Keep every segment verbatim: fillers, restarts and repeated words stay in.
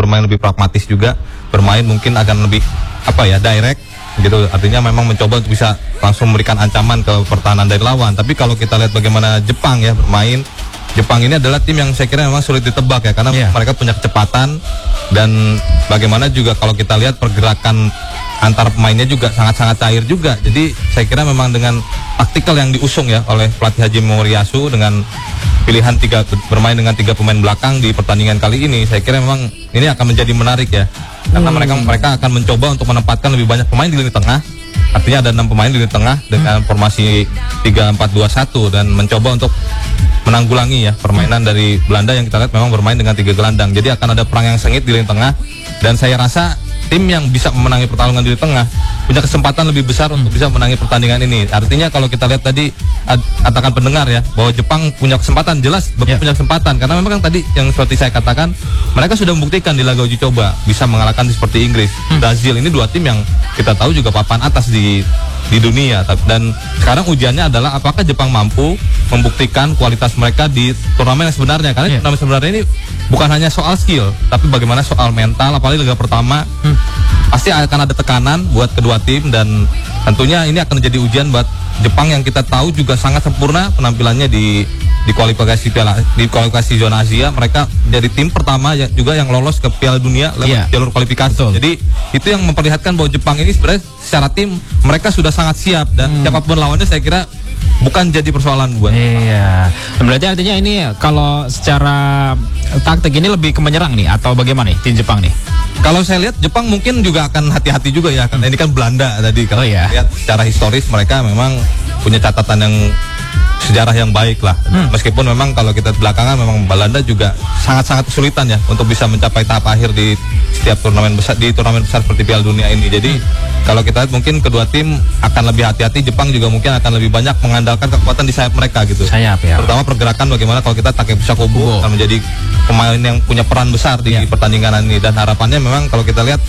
bermain lebih pragmatis juga, bermain mungkin akan lebih apa ya direct gitu, artinya memang mencoba untuk bisa langsung memberikan ancaman ke pertahanan dari lawan. Tapi kalau kita lihat bagaimana Jepang ya bermain, Jepang ini adalah tim yang saya kira memang sulit ditebak ya, karena yeah. mereka punya kecepatan dan bagaimana juga kalau kita lihat pergerakan antar pemainnya juga sangat-sangat cair juga. Jadi saya kira memang dengan taktikal yang diusung ya oleh pelatih Hajime Moriyasu dengan pilihan tiga bermain dengan tiga pemain belakang di pertandingan kali ini, saya kira memang ini akan menjadi menarik ya, karena hmm. mereka mereka akan mencoba untuk menempatkan lebih banyak pemain di lini tengah. Artinya ada enam pemain di lini tengah dengan hmm. formasi tiga empat dua satu dan mencoba untuk menanggulangi ya permainan dari Belanda yang kita lihat memang bermain dengan tiga gelandang. Jadi akan ada perang yang sengit di lini tengah, dan saya rasa tim yang bisa memenangi pertarungan di lini tengah punya kesempatan lebih besar untuk bisa menangi pertandingan ini. Artinya kalau kita lihat tadi katakan pendengar ya bahwa Jepang punya kesempatan, jelas yeah. punya kesempatan, karena memang kan tadi yang seperti saya katakan mereka sudah membuktikan di laga uji coba bisa mengalahkan seperti Inggris, hmm. Brazil, ini dua tim yang kita tahu juga papan atas di di dunia. Dan sekarang ujiannya adalah apakah Jepang mampu membuktikan kualitas mereka di turnamen yang sebenarnya, karena yeah. turnamen sebenarnya ini bukan hanya soal skill tapi bagaimana soal mental, apalagi laga pertama hmm. pasti akan ada tekanan buat kedua tim, dan tentunya ini akan menjadi ujian buat Jepang yang kita tahu juga sangat sempurna penampilannya di di kualifikasi piala di kualifikasi zona Asia. Mereka jadi tim pertama ya, juga yang lolos ke Piala Dunia lewat yeah. jalur kualifikasi. Betul. Jadi itu yang memperlihatkan bahwa Jepang ini sebenarnya secara tim mereka sudah sangat siap, dan hmm. siapapun lawannya saya kira bukan jadi persoalan buat. Iya. Berarti artinya ini kalau secara taktik ini lebih ke menyerang nih atau bagaimana nih tim Jepang nih? Kalau saya lihat Jepang mungkin juga akan hati-hati juga ya, karena hmm. ini kan Belanda tadi. Kalau oh, iya. lihat secara historis mereka memang punya catatan yang sejarah yang baik lah. Hmm. Meskipun memang kalau kita belakangan memang Belanda juga sangat-sangat kesulitan ya untuk bisa mencapai tahap akhir di setiap turnamen besar, di turnamen besar seperti Piala Dunia ini. Jadi hmm. kalau kita lihat mungkin kedua tim akan lebih hati-hati. Jepang juga mungkin akan lebih banyak mengandalkan kekuatan di sayap mereka gitu. Sayap ya. Terutama pergerakan bagaimana kalau kita Takefusa Kobo akan menjadi pemain yang punya peran besar di ya. pertandingan ini, dan harapannya memang kalau kita lihat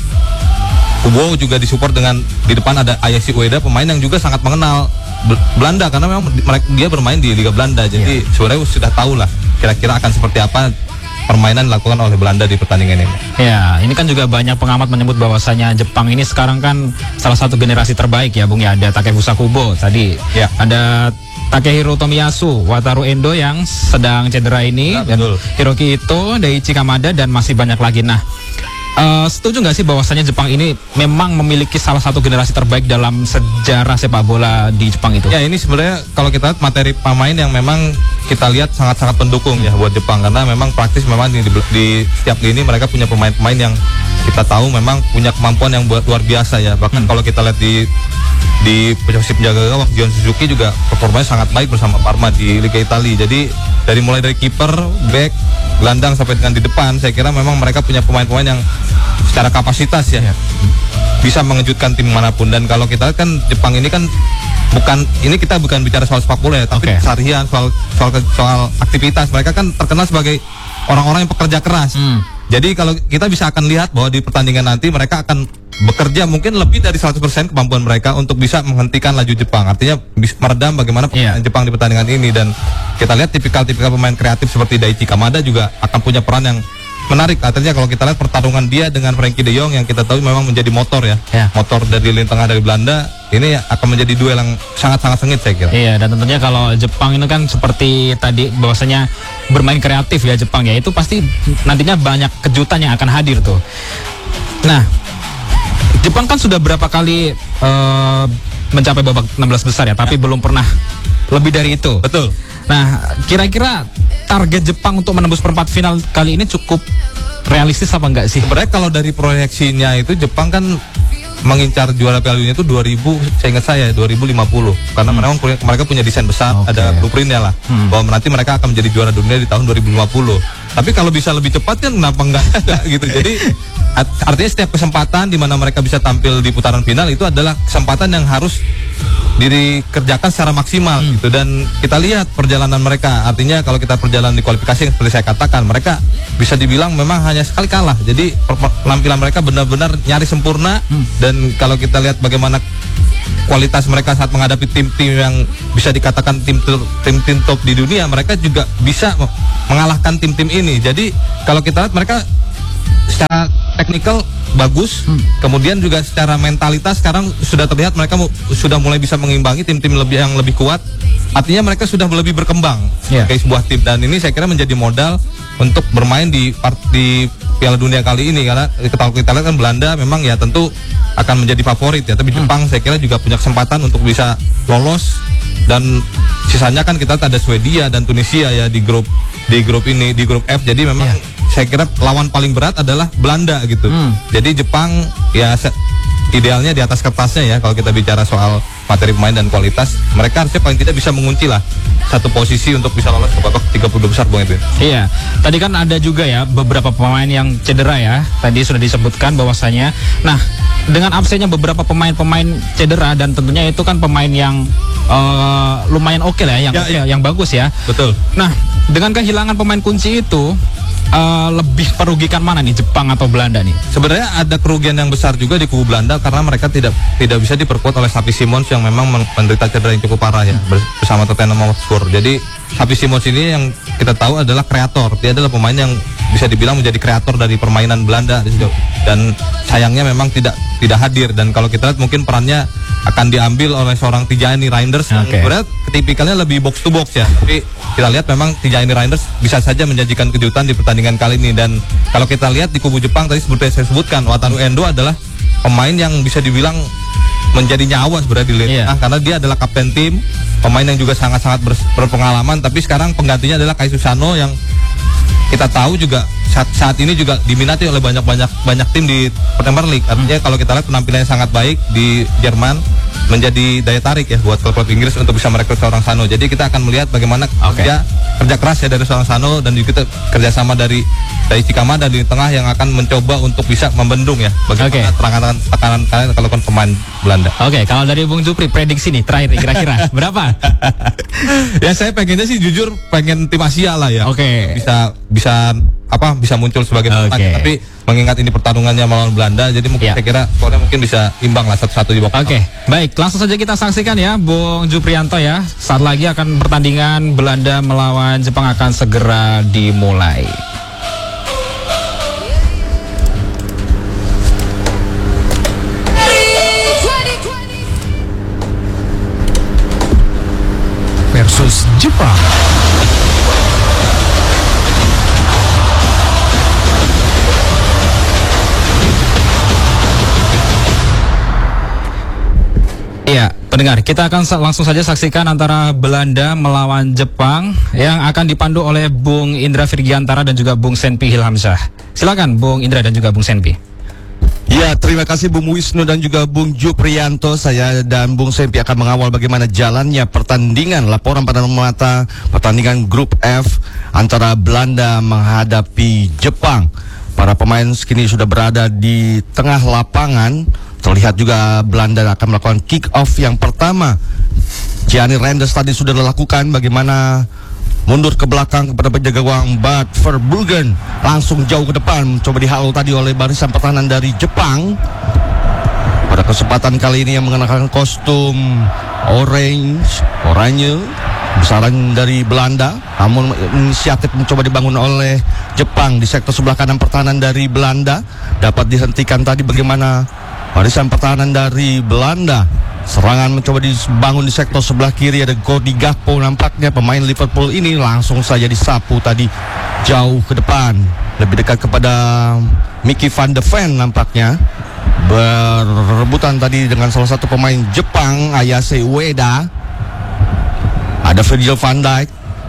Kubo juga disupport dengan di depan ada Ayashi Ueda, pemain yang juga sangat mengenal Belanda karena memang mereka dia bermain di Liga Belanda. Jadi yeah. sebenarnya sudah tahu lah kira-kira akan seperti apa permainan dilakukan oleh Belanda di pertandingan ini. Ya, ini kan juga banyak pengamat menyebut bahwasanya Jepang ini sekarang kan salah satu generasi terbaik ya, Bung ya. Ada Takefusa Kubo tadi, ya. Ada Takehiro Tomiyasu, Wataru Endo yang sedang cedera ini, ya, dan Hiroki Ito, Daichi Kamada, dan masih banyak lagi. Nah, Uh, setuju nggak sih bahwasanya Jepang ini memang memiliki salah satu generasi terbaik dalam sejarah sepak bola di Jepang itu? Ya, ini sebenarnya kalau kita lihat materi pemain yang memang kita lihat sangat-sangat pendukung ya buat Jepang, karena memang praktis memang di, di setiap lini mereka punya pemain-pemain yang kita tahu memang punya kemampuan yang buat luar biasa ya. Bahkan hmm. kalau kita lihat di di posisi penjaga gawang Gion Suzuki juga performanya sangat baik bersama Parma di Liga Italia. Jadi dari mulai dari kiper, back, gelandang sampai dengan di depan, saya kira memang mereka punya pemain-pemain yang secara kapasitas ya, ya bisa mengejutkan tim manapun. Dan kalau kita lihat kan Jepang ini kan bukan, ini kita bukan bicara soal sepak bola ya, tapi okay. keseharian, soal, soal soal aktivitas. Mereka kan terkenal sebagai orang-orang yang pekerja keras. Hmm. Jadi kalau kita bisa akan lihat bahwa di pertandingan nanti mereka akan bekerja mungkin lebih dari seratus persen kemampuan mereka untuk bisa menghentikan laju Jepang. Artinya bisa meredam bagaimana permainan yeah. Jepang di pertandingan ini. Dan kita lihat tipikal-tipikal pemain kreatif seperti Daichi Kamada juga akan punya peran yang menarik. Artinya kalau kita lihat pertarungan dia dengan Frankie De Jong yang kita tahu memang menjadi motor ya, yeah. motor dari lini tengah dari Belanda, ini akan menjadi duel yang sangat-sangat sengit saya kira. Iya, dan tentunya kalau Jepang ini kan seperti tadi bahwasanya bermain kreatif ya Jepang ya, itu pasti nantinya banyak kejutan yang akan hadir tuh. Nah, Jepang kan sudah berapa kali uh, mencapai babak enam belas besar ya, tapi ya. belum pernah lebih dari itu. Betul. Nah, kira-kira target Jepang untuk menembus perempat final kali ini cukup realistis apa enggak sih? Sebenarnya kalau dari proyeksinya itu Jepang kan mengincar juara Piala Dunia itu dua ribu, saya ingat saya dua ribu lima puluh, karena hmm. mereka mereka punya desain besar, okay. ada blueprintnya lah, hmm. bahwa nanti mereka akan menjadi juara dunia di tahun dua ribu lima puluh. Tapi kalau bisa lebih cepat kan kenapa enggak gitu. Jadi artinya setiap kesempatan di mana mereka bisa tampil di putaran final itu adalah kesempatan yang harus dikerjakan secara maksimal hmm. gitu. Dan kita lihat perjalanan mereka, artinya kalau kita perjalanan di kualifikasi seperti saya katakan, mereka bisa dibilang memang hanya sekali kalah. Jadi penampilan mereka benar-benar nyaris sempurna. hmm. Dan kalau kita lihat bagaimana kualitas mereka saat menghadapi tim-tim yang bisa dikatakan tim-tim top di dunia, mereka juga bisa mengalahkan tim-tim ini. Jadi kalau kita lihat mereka secara technical bagus, hmm. kemudian juga secara mentalitas sekarang sudah terlihat mereka mu, sudah mulai bisa mengimbangi tim-tim lebih yang lebih kuat. Artinya mereka sudah lebih berkembang yeah. sebagai sebuah tim, dan ini saya kira menjadi modal untuk bermain di part, di Piala Dunia kali ini, karena kalau kita lihat kan Belanda memang ya tentu akan menjadi favorit ya, tapi Jepang hmm. saya kira juga punya kesempatan untuk bisa lolos, dan sisanya kan kita ada Swedia dan Tunisia ya di grup di grup ini, di grup F. Jadi memang yeah. saya kira lawan paling berat adalah Belanda gitu. Hmm. Jadi Jepang ya idealnya di atas kertasnya ya, kalau kita bicara soal materi pemain dan kualitas, mereka harusnya paling tidak bisa mengunci lah satu posisi untuk bisa lolos ke babak tiga puluh dua besar, Bung Edwin. Iya, tadi kan ada juga ya beberapa pemain yang cedera ya, tadi sudah disebutkan bahwasanya. Nah, dengan absennya beberapa pemain-pemain cedera, dan tentunya itu kan pemain yang uh, lumayan oke okay lah, yang ya, okay, ya. yang bagus ya. Betul. Nah, dengan kehilangan pemain kunci itu, uh, lebih merugikan mana nih, Jepang atau Belanda nih? Sebenarnya ada kerugian yang besar juga di kubu Belanda, karena mereka tidak tidak bisa diperkuat oleh Xavi Simons yang memang menderita cedera yang cukup parah ya, bersama Tottenham Hotspur. Jadi Xavi Simons ini yang kita tahu adalah kreator, dia adalah pemain yang bisa dibilang menjadi kreator dari permainan Belanda, dan sayangnya memang tidak tidak hadir. Dan kalau kita lihat mungkin perannya akan diambil oleh seorang Tijani Reinders yang okay. berat tipikalnya lebih box to box ya, tapi kita lihat memang Tijani Reinders bisa saja menjanjikan kejutan di pertandingan kali ini. Dan kalau kita lihat di kubu Jepang tadi seperti saya sebutkan, Wataru Endo adalah pemain yang bisa dibilang menjadi nyawa sebenarnya di lini tengah, karena dia adalah kapten tim, pemain yang juga sangat-sangat berpengalaman. Tapi sekarang penggantinya adalah Kai Susano yang kita tahu juga saat, saat ini juga diminati oleh banyak-banyak banyak tim di Premier League. Artinya hmm. kalau kita lihat penampilannya sangat baik di Jerman, menjadi daya tarik ya buat klub-klub Inggris untuk bisa merekrut seorang Sano. Jadi kita akan melihat bagaimana okay. kerja kerja keras ya dari seorang Sano, dan juga kita kerjasama dari dari Cikamada di tengah yang akan mencoba untuk bisa membendung ya bagaimana okay. tekanan tekanan kalian kalau kan pemain Belanda. Oke, okay, kalau dari Bung Jupri prediksi nih terakhir kira-kira berapa? Ya saya pengennya sih jujur pengen tim Asia lah ya. Oke. Okay. Bisa bisa apa bisa muncul sebagai pemenang, okay. tapi mengingat ini pertarungannya melawan Belanda, jadi mungkin yeah. saya kira skornya mungkin bisa imbang lah satu-satu di babak. Oke, okay. baik, langsung saja kita saksikan ya Bung Juprianto ya. Saat lagi akan pertandingan Belanda melawan Jepang akan segera dimulai. Versus Jepang. Iya, pendengar, kita akan langsung saja saksikan antara Belanda melawan Jepang yang akan dipandu oleh Bung Indra Virgiantara dan juga Bung Senpi Hilhamsyah. Silakan Bung Indra dan juga Bung Senpi. Ya, terima kasih Bung Wisnu dan juga Bung Juprianto. Saya dan Bung Senpi akan mengawal bagaimana jalannya pertandingan, laporan pada mata pertandingan grup F antara Belanda menghadapi Jepang. Para pemain kini sudah berada di tengah lapangan. Terlihat juga Belanda akan melakukan kick off yang pertama. Tijani Reinders tadi sudah dilakukan, bagaimana mundur ke belakang kepada penjaga gawang Bart Verbruggen, langsung jauh ke depan, coba dihalau tadi oleh barisan pertahanan dari Jepang. Pada kesempatan kali ini yang mengenakan kostum orange, oranye, besaran dari Belanda, namun inisiatif mencoba dibangun oleh Jepang di sektor sebelah kanan pertahanan dari Belanda. Dapat dihentikan tadi bagaimana barisan pertahanan dari Belanda. Serangan mencoba dibangun di sektor sebelah kiri, ada Cody Gakpo nampaknya pemain Liverpool ini langsung saja disapu tadi jauh ke depan, lebih dekat kepada Mickey van de Ven nampaknya. Berebutan tadi dengan salah satu pemain Jepang, Ayase Ueda. Ada Virgil van Dijk,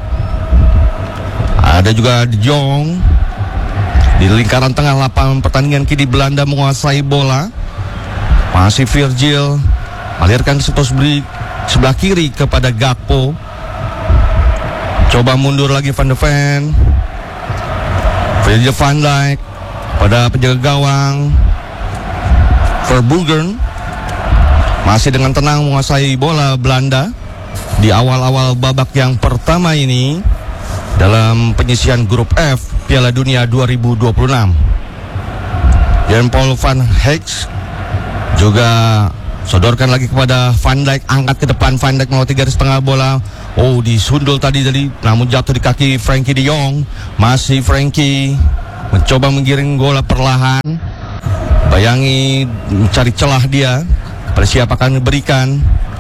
ada juga De Jong. Di lingkaran tengah lapangan pertandingan kini Belanda menguasai bola. Masih Virgil, alirkan ke sektor sebelah kiri kepada Gakpo. Coba mundur lagi Van de Ven. Virgil van Dijk pada penjaga gawang Verbruggen. Masih dengan tenang menguasai bola Belanda di awal-awal babak yang pertama ini dalam penyisihan grup F Piala Dunia dua ribu dua puluh enam. Jan-Paul van Heijs juga sodorkan lagi kepada Van Dijk, angkat ke depan Van Dijk melewati garis tengah bola. Oh, disundul tadi tadi namun jatuh di kaki Frenkie de Jong. Masih Frenkie mencoba menggiring bola perlahan. Bayangi mencari celah dia. Pada siapa akan diberikan?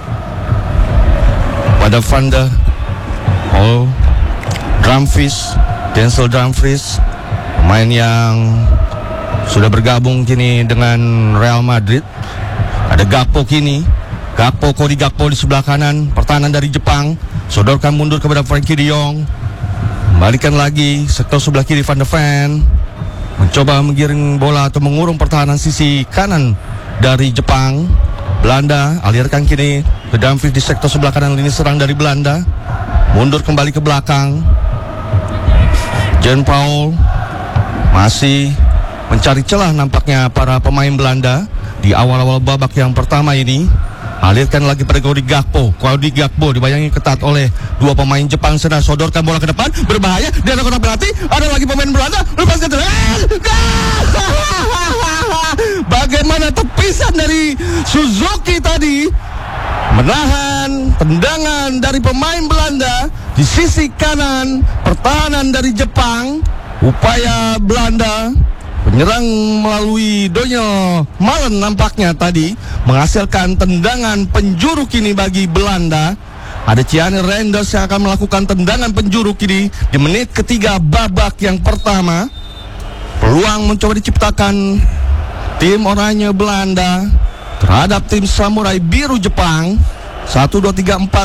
Pada Van der Hol, Dumfries, Denzel Dumfries, pemain yang sudah bergabung kini dengan Real Madrid. Ada Gakpo kini, Gakpo, Cody Gakpo di sebelah kanan, pertahanan dari Jepang, sodorkan mundur kepada Frankie De Jong, kembalikan lagi sektor sebelah kiri Van de Ven, mencoba menggiring bola atau mengurung pertahanan sisi kanan dari Jepang. Belanda alirkan kini ke Dumfries di sektor sebelah kanan lini serang dari Belanda, mundur kembali ke belakang. Jean Paul masih mencari celah nampaknya para pemain Belanda di awal-awal babak yang pertama ini. Alirkan lagi pada Cody Gakpo. Cody Gakpo dibayangi ketat oleh dua pemain Jepang. Sedang sodorkan bola ke depan, berbahaya. Di ada kotak penalti, ada lagi pemain Belanda. Lepaskan bagaimana tepisan dari Suzuki tadi menahan tendangan dari pemain Belanda di sisi kanan pertahanan dari Jepang. Upaya Belanda penyerang melalui Donyel Malen nampaknya tadi menghasilkan tendangan penjuru kini bagi Belanda. Ada Gianni Reinders yang akan melakukan tendangan penjuru kini di menit ketiga babak yang pertama. Peluang mencoba diciptakan tim oranye Belanda terhadap tim Samurai Biru Jepang. Satu, dua, tiga, empat,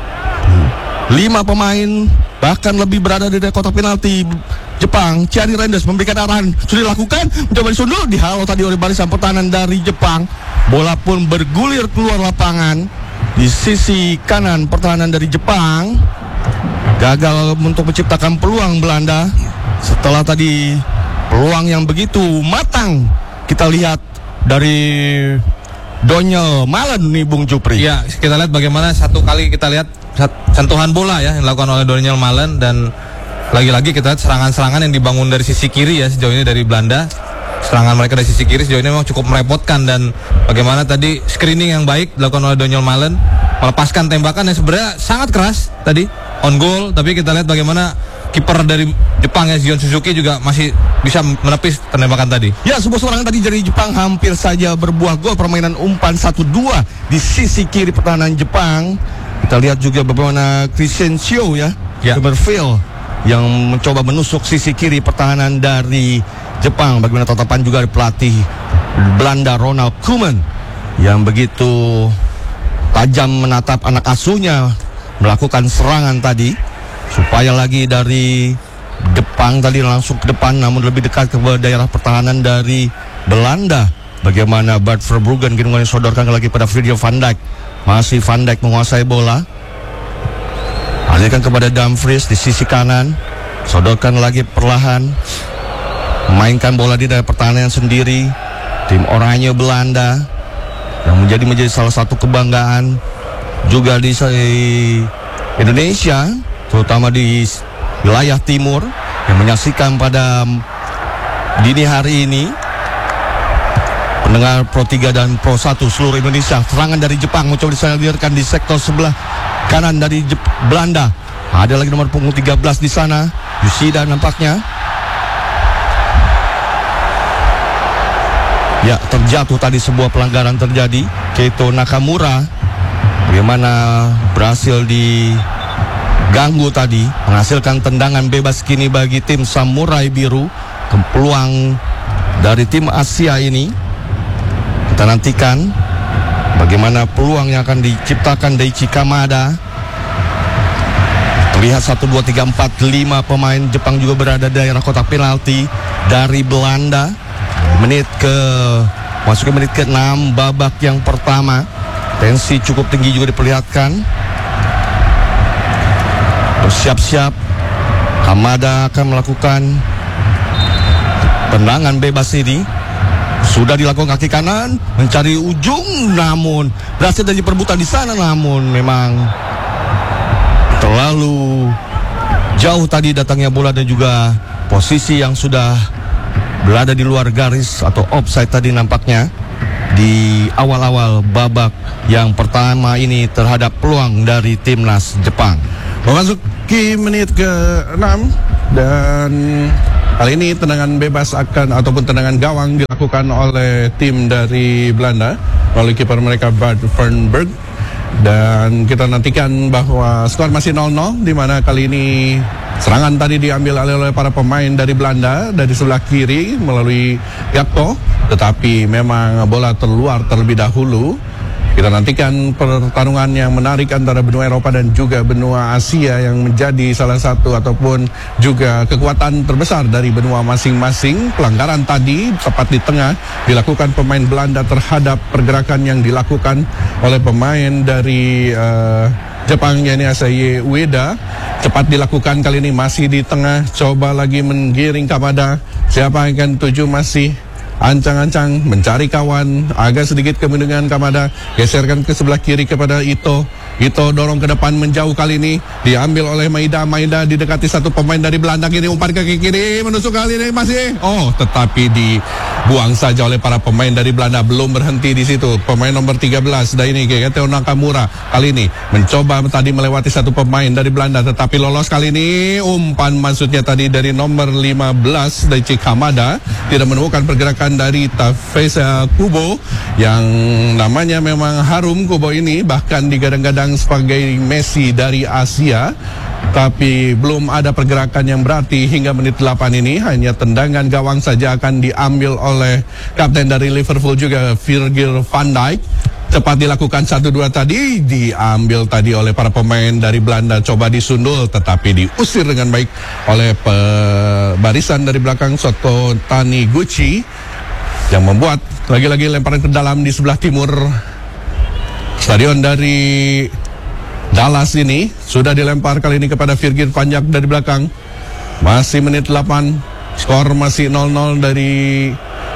lima pemain bahkan lebih berada di kotak penalti Jepang. Gianni Reinders memberikan arahan, sudah dilakukan, mencoba disundul, dihalau tadi oleh barisan pertahanan dari Jepang. Bola pun bergulir keluar lapangan di sisi kanan pertahanan dari Jepang. Gagal untuk menciptakan peluang Belanda setelah tadi peluang yang begitu matang kita lihat dari Donyel Malen nih Bung Jupri. Ya, kita lihat bagaimana satu kali kita lihat sentuhan bola ya yang dilakukan oleh Donyel Malen, dan lagi-lagi kita lihat serangan-serangan yang dibangun dari sisi kiri ya sejauh ini dari Belanda. Serangan mereka dari sisi kiri sejauh ini memang cukup merepotkan, dan bagaimana tadi screening yang baik dilakukan oleh Donyel Malen melepaskan tembakan yang sebenarnya sangat keras tadi on goal, tapi kita lihat bagaimana kiper dari Jepang ya Zion Suzuki juga masih bisa menepis tembakan tadi. Ya, sebuah serangan tadi dari Jepang hampir saja berbuah gol. Permainan umpan satu dua di sisi kiri pertahanan Jepang. Kita lihat juga bagaimana Christian Sio ya, ya. Berfield yang mencoba menusuk sisi kiri pertahanan dari Jepang. Bagaimana tatapan juga dari pelatih Belanda Ronald Koeman yang begitu tajam menatap anak asuhnya melakukan serangan tadi, supaya lagi dari Jepang tadi langsung ke depan, namun lebih dekat ke daerah pertahanan dari Belanda. Bagaimana Bart Verbruggen kini disodorkan lagi pada Virgil van Dijk. Masih Van Dijk menguasai bola, alihkan kepada Dumfries di sisi kanan, sodorkan lagi perlahan, memainkan bola di daerah pertahanan sendiri. Tim oranye Belanda yang menjadi menjadi salah satu kebanggaan juga di Indonesia, terutama di wilayah timur, yang menyaksikan pada dini hari ini. Pendengar Pro tiga dan Pro satu seluruh Indonesia, serangan dari Jepang mencoba disalurkan di sektor sebelah kanan dari Jep Belanda. Ada lagi nomor punggung tiga belas di sana, Yoshida nampaknya. Ya, terjatuh tadi, sebuah pelanggaran terjadi. Keito Nakamura bagaimana berhasil diganggu tadi, menghasilkan tendangan bebas kini bagi tim Samurai Biru. Peluang dari tim Asia ini kita nantikan bagaimana peluang yang akan diciptakan Daichi Kamada. Terlihat satu, dua, tiga, empat, lima pemain Jepang juga berada di daerah kotak penalti dari Belanda. Menit ke masuk ke menit ke enam babak yang pertama. Tensi cukup tinggi juga diperlihatkan. Bersiap-siap, Kamada akan melakukan tendangan bebas ini. Sudah dilakukan kaki kanan, mencari ujung, namun berhasil dari perebutan di sana, namun memang terlalu jauh tadi datangnya bola, dan juga posisi yang sudah berada di luar garis atau offside tadi nampaknya di awal-awal babak yang pertama ini terhadap peluang dari timnas Jepang. Memasuki menit ke enam dan Kali ini tendangan bebas akan ataupun tendangan gawang dilakukan oleh tim dari Belanda melalui kiper mereka Bart Fernberg. Dan kita nantikan bahwa skor masih nol nol, di mana kali ini serangan tadi diambil oleh para pemain dari Belanda dari sebelah kiri melalui Gakpo, tetapi memang bola terluar terlebih dahulu. Kita nantikan pertarungan yang menarik antara benua Eropa dan juga benua Asia yang menjadi salah satu ataupun juga kekuatan terbesar dari benua masing-masing. Pelanggaran tadi tepat di tengah dilakukan pemain Belanda terhadap pergerakan yang dilakukan oleh pemain dari uh, Jepang, yakni Asahi Ueda. Cepat dilakukan kali ini, masih di tengah, coba lagi menggiring Kamada. Siapa yang akan tuju, masih ancang-ancang mencari kawan, agak sedikit kemendungan Kamada, geserkan ke sebelah kiri kepada Ito. Ito dorong ke depan menjauh, kali ini diambil oleh Maida. Maida didekati satu pemain dari Belanda, kini umpan ke kiri, menusuk kali ini masih. Oh, tetapi dibuang saja oleh para pemain dari Belanda. Belum berhenti di situ. Pemain nomor tiga belas dari ini Teo Nakamura kali ini mencoba tadi melewati satu pemain dari Belanda, tetapi lolos kali ini. Umpan maksudnya tadi dari nomor lima belas dari Kamada, tidak menemukan pergerakan dari Tafesa Kubo yang namanya memang harum. Kubo ini bahkan digadang-gadang sebagai Messi dari Asia, tapi belum ada pergerakan yang berarti hingga menit delapan ini. Hanya tendangan gawang saja akan diambil oleh kapten dari Liverpool juga, Virgil van Dijk. Cepat dilakukan satu dua tadi, diambil tadi oleh para pemain dari Belanda, coba disundul tetapi diusir dengan baik oleh barisan dari belakang Soto Taniguchi, yang membuat lagi-lagi lemparan ke dalam di sebelah timur stadion dari Dallas ini. Sudah dilempar kali ini kepada Virgil van Dijk dari belakang. Masih menit delapan, skor masih nol nol. Dari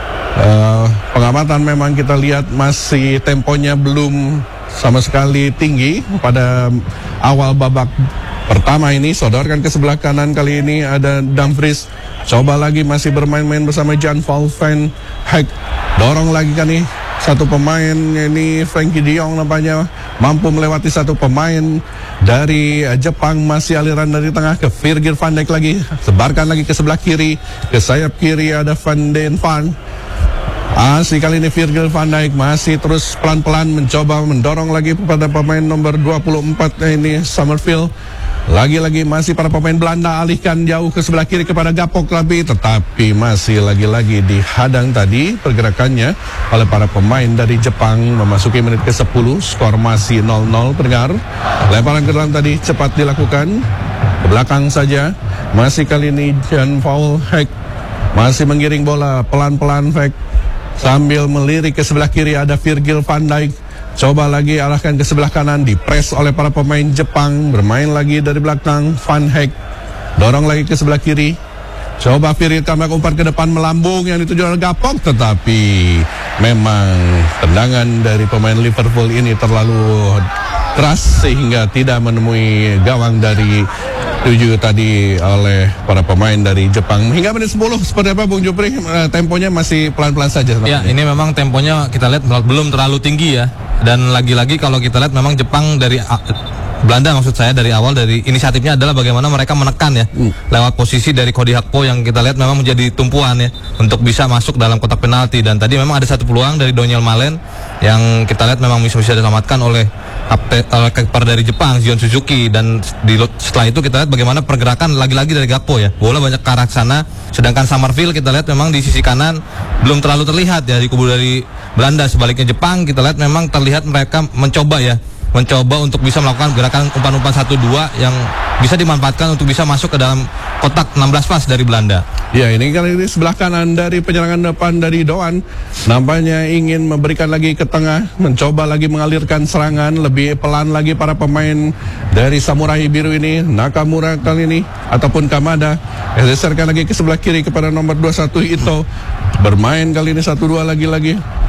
uh, pengamatan memang kita lihat masih temponya belum sama sekali tinggi pada awal babak pertama ini. Sodorkan ke sebelah kanan, kali ini ada Dumfries, coba lagi masih bermain-main bersama Jan Paul van Hek. Dorong lagi kan nih satu pemain, ini Frankie De Jong nampaknya mampu melewati satu pemain dari Jepang. Masih aliran dari tengah ke Virgil van Dijk lagi, sebarkan lagi ke sebelah kiri, ke sayap kiri ada Van den Van. Asik kali ini Virgil van Dijk masih terus pelan-pelan mencoba mendorong lagi pada pemain nomor dua puluh empat ini Summerfield. Lagi-lagi masih para pemain Belanda alihkan jauh ke sebelah kiri kepada Gapok lagi, tetapi masih lagi-lagi dihadang tadi pergerakannya oleh para pemain dari Jepang. Memasuki menit ke sepuluh, skor masih nol nol pendengar. Lemparan ke dalam tadi cepat dilakukan ke belakang saja. Masih kali ini Jan Paul Hek masih menggiring bola pelan-pelan Hek sambil melirik ke sebelah kiri ada Virgil van Dijk. Coba lagi arahkan ke sebelah kanan, dipres oleh para pemain Jepang. Bermain lagi dari belakang Van Hek, dorong lagi ke sebelah kiri. Coba Virgil Van Dijk umpan ke depan melambung yang dituju oleh Gapok, tetapi memang tendangan dari pemain Liverpool ini terlalu keras sehingga tidak menemui gawang dari tujuh tadi oleh para pemain dari Jepang. Hingga menit sepuluh seperti apa Bung Jupri? Uh, temponya masih pelan-pelan saja. Ya, ini memang temponya kita lihat belum terlalu tinggi ya. Dan lagi-lagi kalau kita lihat memang Jepang dari uh, Belanda maksud saya dari awal dari inisiatifnya adalah bagaimana mereka menekan ya hmm. lewat posisi dari Cody Gakpo yang kita lihat memang menjadi tumpuan ya untuk bisa masuk dalam kotak penalti. Dan tadi memang ada satu peluang dari Daniel Malen yang kita lihat memang bisa bisa diselamatkan oleh kiper dari Jepang Zion Suzuki. Dan di, setelah itu kita lihat bagaimana pergerakan lagi-lagi dari Gakpo ya, bola banyak ke arah sana. Sedangkan Summerfield kita lihat memang di sisi kanan belum terlalu terlihat ya di kubu dari Belanda. Sebaliknya Jepang kita lihat memang terlihat mereka mencoba ya mencoba untuk bisa melakukan gerakan umpan-umpan satu dua yang bisa dimanfaatkan untuk bisa masuk ke dalam kotak enam belas pas dari Belanda. Ya, ini kali ini sebelah kanan dari penyerangan depan dari Doan nampaknya ingin memberikan lagi ke tengah, mencoba lagi mengalirkan serangan lebih pelan lagi para pemain dari Samurai Biru ini. Nakamura kali ini ataupun Kamada geserkan lagi ke sebelah kiri kepada nomor dua puluh satu Ito. Bermain kali ini satu dua lagi-lagi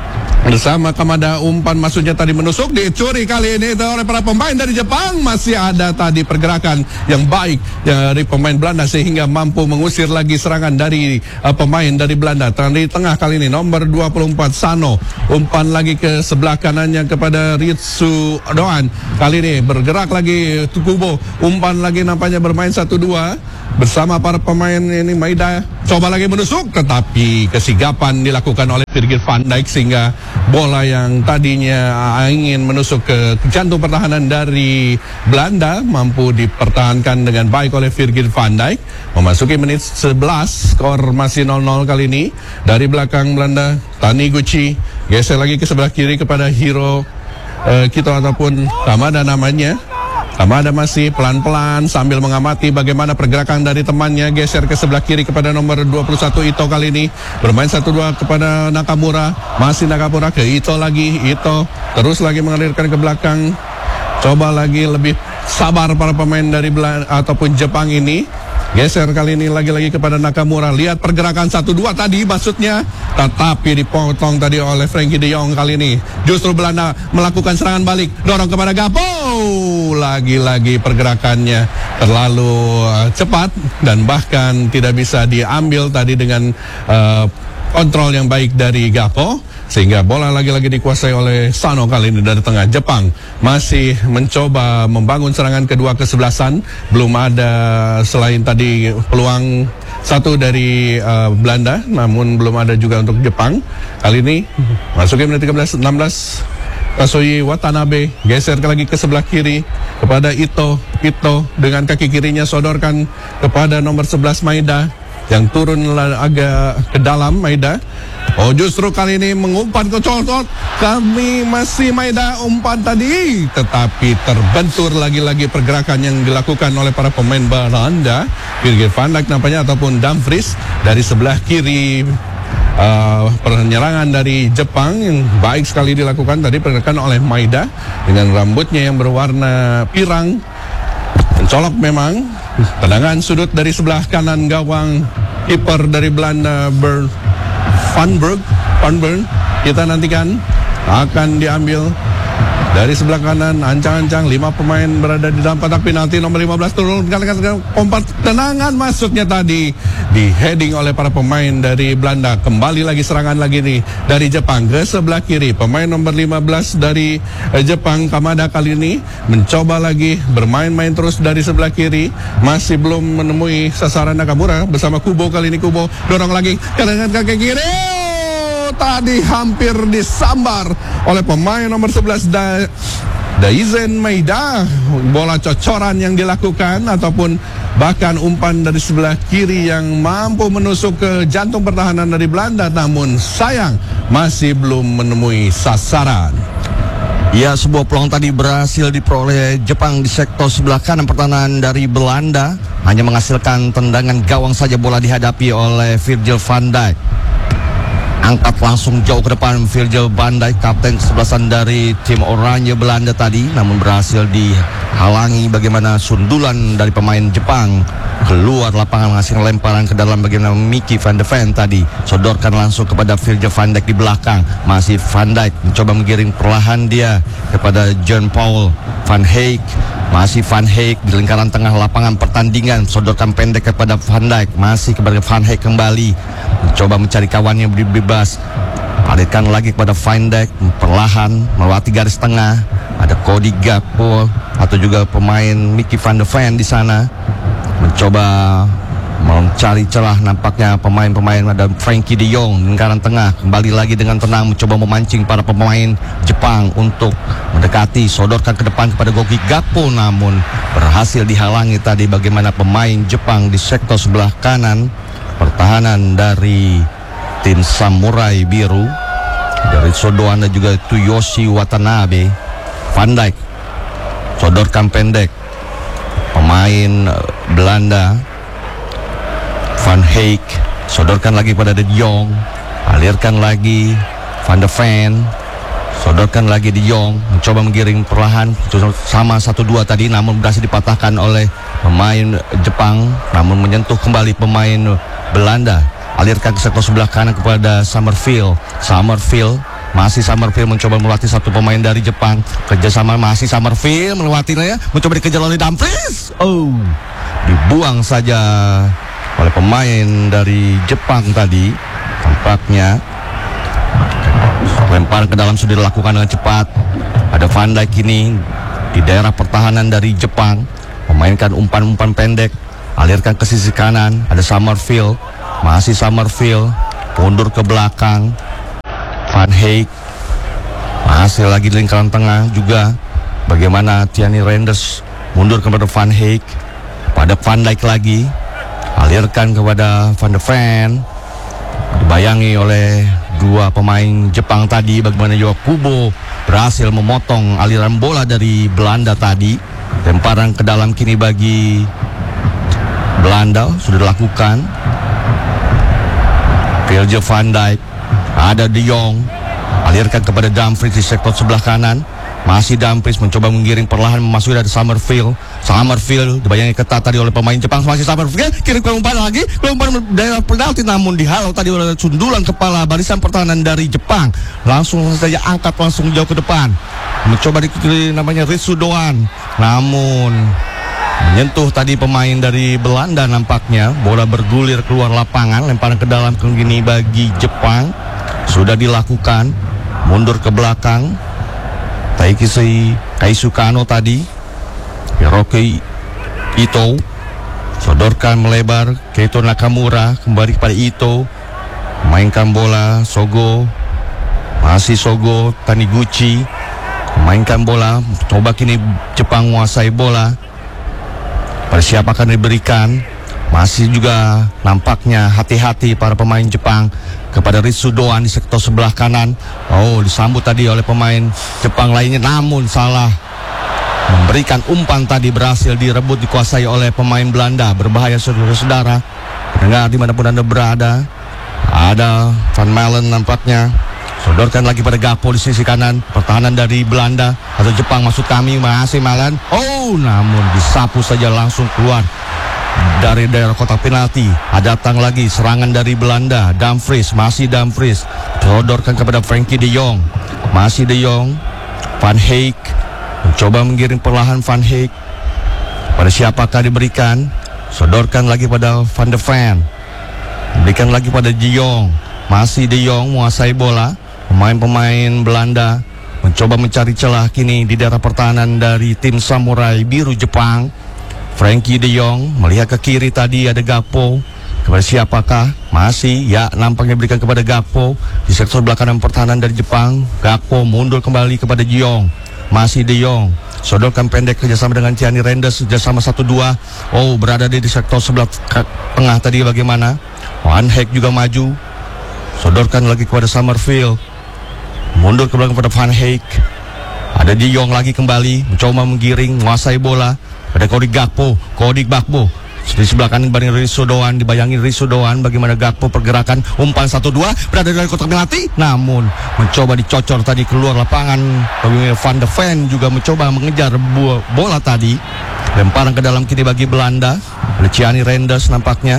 bersama Kamada. Umpan maksudnya tadi menusuk, dicuri kali ini oleh para pemain dari Jepang. Masih ada tadi pergerakan yang baik dari pemain Belanda sehingga mampu mengusir lagi serangan dari uh, pemain dari Belanda. Di tengah kali ini nomor dua puluh empat Sano, umpan lagi ke sebelah kanannya kepada Ritsu Doan. Kali ini bergerak lagi Kubo, umpan lagi nampaknya bermain satu dua bersama para pemain ini. Maeda coba lagi menusuk, tetapi kesigapan dilakukan oleh Virgil van Dijk sehingga bola yang tadinya ingin menusuk ke jantung pertahanan dari Belanda mampu dipertahankan dengan baik oleh Virgil van Dijk. Memasuki menit sebelas, skor masih nol nol kali ini. Dari belakang Belanda, Taniguchi geser lagi ke sebelah kiri kepada Hiro uh, Kito ataupun Kamada namanya. Kamada masih pelan-pelan sambil mengamati bagaimana pergerakan dari temannya. Geser ke sebelah kiri kepada nomor dua puluh satu Ito kali ini. Bermain satu dua kepada Nakamura. Masih Nakamura ke Ito lagi. Ito terus lagi mengalirkan ke belakang. Coba lagi lebih sabar para pemain dari Belanda ataupun Jepang ini. Geser kali ini lagi-lagi kepada Nakamura. Lihat pergerakan satu dua tadi maksudnya, tetapi dipotong tadi oleh Frankie de Jong kali ini. Justru Belanda melakukan serangan balik, dorong kepada Gakpo. Lagi-lagi pergerakannya terlalu uh, cepat dan bahkan tidak bisa diambil tadi dengan uh, kontrol yang baik dari Gakpo, sehingga bola lagi-lagi dikuasai oleh Sano kali ini dari tengah. Jepang masih mencoba membangun serangan kedua kesebelasan. Belum ada selain tadi peluang satu dari uh, Belanda, namun belum ada juga untuk Jepang. Kali ini masukin menit tiga belas enam belas. Kasoyi Watanabe geser lagi ke sebelah kiri kepada Ito. Ito dengan kaki kirinya sodorkan kepada nomor sebelas Maeda yang turun agak ke dalam. Maeda, oh justru kali ini mengumpan ke colot. Kami masih Maeda umpan tadi, tetapi terbentur lagi-lagi pergerakan yang dilakukan oleh para pemain Belanda. Virgil van Dijk nampaknya ataupun Dumfries dari sebelah kiri. Uh, penyerangan dari Jepang yang baik sekali dilakukan tadi pergerakan oleh Maeda dengan rambutnya yang berwarna pirang, mencolok memang. Tendangan sudut dari sebelah kanan gawang kiper dari Belanda, Ber Van Berg, Van Berg. Kita nantikan akan diambil dari sebelah kanan, ancang-ancang lima pemain berada di dalam kotak penalti. Nomor lima belas turun, kompat tenangan masuknya tadi di heading oleh para pemain dari Belanda. Kembali lagi serangan lagi nih dari Jepang ke sebelah kiri. Pemain nomor lima belas dari eh, Jepang, Kamada kali ini mencoba lagi bermain-main terus dari sebelah kiri. Masih belum menemui sasaran Nakamura bersama Kubo kali ini. Kubo dorong lagi ke kaki kiri. Tadi hampir disambar oleh pemain nomor sebelas da Daizen Maeda. Bola cocoran yang dilakukan ataupun bahkan umpan dari sebelah kiri yang mampu menusuk ke jantung pertahanan dari Belanda, namun sayang masih belum menemui sasaran. Ya, sebuah peluang tadi berhasil diperoleh Jepang di sektor sebelah kanan pertahanan dari Belanda. Hanya menghasilkan tendangan gawang saja bola dihadapi oleh Virgil van Dijk. Angkat langsung jauh ke depan Virgil van Dijk, kapten kesebelasan dari tim oranye Belanda tadi, namun berhasil dihalangi bagaimana sundulan dari pemain Jepang keluar lapangan menghasilkan lemparan ke dalam bagaimana Mickey van de Ven tadi sodorkan langsung kepada Virgil van Dijk di belakang. Masih Van Dijk mencoba menggiring perlahan dia kepada John Paul Van Heek. Masih Van Heek di lingkaran tengah lapangan pertandingan, sodorkan pendek kepada Van Dijk. Masih kepada Van Heek kembali mencoba mencari kawannya bebas. Alihkan lagi kepada Van Dijk perlahan melewati garis tengah. Ada Cody Gakpo atau juga pemain Mickey van de Ven di sana mencoba mencari celah. Nampaknya pemain-pemain ada Frankie de Jong lingkaran tengah kembali lagi dengan tenang mencoba memancing para pemain Jepang untuk mendekati, sodorkan ke depan kepada Gogi Gakpo, namun berhasil dihalangi tadi bagaimana pemain Jepang di sektor sebelah kanan pertahanan dari tim Samurai Biru dari Sodoan dan juga Tsuyoshi Watanabe. Van Dijk sodorkan pendek pemain Belanda. Van Heek sodorkan lagi pada De Jong, alirkan lagi Van de Ven, sodorkan lagi De Jong, mencoba menggiring perlahan sama satu dua tadi, namun berhasil dipatahkan oleh pemain Jepang, namun menyentuh kembali pemain Belanda. Alirkan ke sektor sebelah kanan kepada Summerfield. Summerfield Masih Summerfield mencoba melatih satu pemain dari Jepang. Kerjasama masih Summerfield melewatinya, mencoba dikejar oleh Dumfries. Oh, dibuang saja oleh pemain dari Jepang tadi. Tampaknya lempar ke dalam sudah dilakukan dengan cepat. Ada Van Dijk ini di daerah pertahanan dari Jepang, memainkan umpan-umpan pendek, alirkan ke sisi kanan. Ada Summerfield, masih Summerfield, mundur ke belakang. Van Heek masih lagi di lingkaran tengah juga. Bagaimana Tiani Renders mundur kepada Van Heek, pada Van Dijk lagi, alirkan kepada Van de Ven. Dibayangi oleh dua pemain Jepang tadi. Bagaimana juga Kubo berhasil memotong aliran bola dari Belanda tadi. Lemparan ke dalam kini bagi Belanda sudah dilakukan. Virgil van Dijk, ada De Jong, alirkan kepada Dumfries di sektor sebelah kanan. Masih Dumfries mencoba menggiring perlahan memasuki dari Summerfield. Summerfield dibayangi ketat tadi oleh pemain Jepang. Masih Summerfield, kirim ke umpan lagi, ke umpan daerah penalti, namun dihalau tadi oleh sundulan kepala barisan pertahanan dari Jepang. Langsung saja angkat langsung jauh ke depan. Mencoba di namanya Ritsu Doan, namun menyentuh tadi pemain dari Belanda nampaknya. Bola bergulir keluar lapangan, lemparan ke dalam ke gini bagi Jepang. Sudah dilakukan, mundur ke belakang. Taikisi Kaisukano tadi, Hiroki Ito, sodorkan melebar. Keito Nakamura kembali kepada Ito, mainkan bola. Sogo, masih Sogo. Taniguchi mainkan bola. Coba kini Jepang menguasai bola. Pada siapa akan diberikan? Masih juga nampaknya hati-hati para pemain Jepang kepada Ritsu Doan di sektor sebelah kanan. Oh, disambut tadi oleh pemain Jepang lainnya, namun salah memberikan umpan tadi. Berhasil direbut, dikuasai oleh pemain Belanda. Berbahaya saudara-saudara pendengar dimanapun Anda berada. Ada Van Malen nampaknya, sodorkan lagi pada Gakpo di sisi kanan. Pertahanan dari Belanda atau Jepang maksud kami, masih Malen. Oh, namun disapu saja langsung keluar dari daerah kotak penalti. Datang lagi serangan dari Belanda. Dumfries, masih Dumfries, sodorkan kepada Frankie De Jong. Masih De Jong. Van Heek mencoba menggiring perlahan. Van Heek, pada siapakah diberikan? Sodorkan lagi pada Van de Ven, berikan lagi pada De Jong. Masih De Jong menguasai bola. Pemain-pemain Belanda mencoba mencari celah kini di daerah pertahanan dari tim Samurai Biru Jepang. Frankie De Jong melihat ke kiri tadi, ada Gakpo. Kepada siapakah? Masih, ya, nampaknya berikan kepada Gakpo di sektor belakang pertahanan dari Jepang. Gakpo mundur kembali kepada De Jong. Masih De Jong, sodorkan pendek kerjasama dengan Tiani Renders, kerjasama satu dua. Oh, berada di sektor sebelah tengah tadi. Bagaimana? Van Heek juga maju, sodorkan lagi kepada Summerfield, mundur ke belakang kepada Van Heek. Ada De Jong lagi kembali, mencoba menggiring, menguasai bola. Ada Cody Gakpo, Cody Gakpo di sebelah kanan banding Ritsu Doan, dibayangi Ritsu Doan. Bagaimana Gakpo pergerakan umpan satu dua, berada dari kotak penalti, namun mencoba dicocor tadi keluar lapangan. Bagaimana Van de Ven juga mencoba mengejar bola tadi. Lemparan ke dalam kini bagi Belanda. Ada Tiani Renders nampaknya,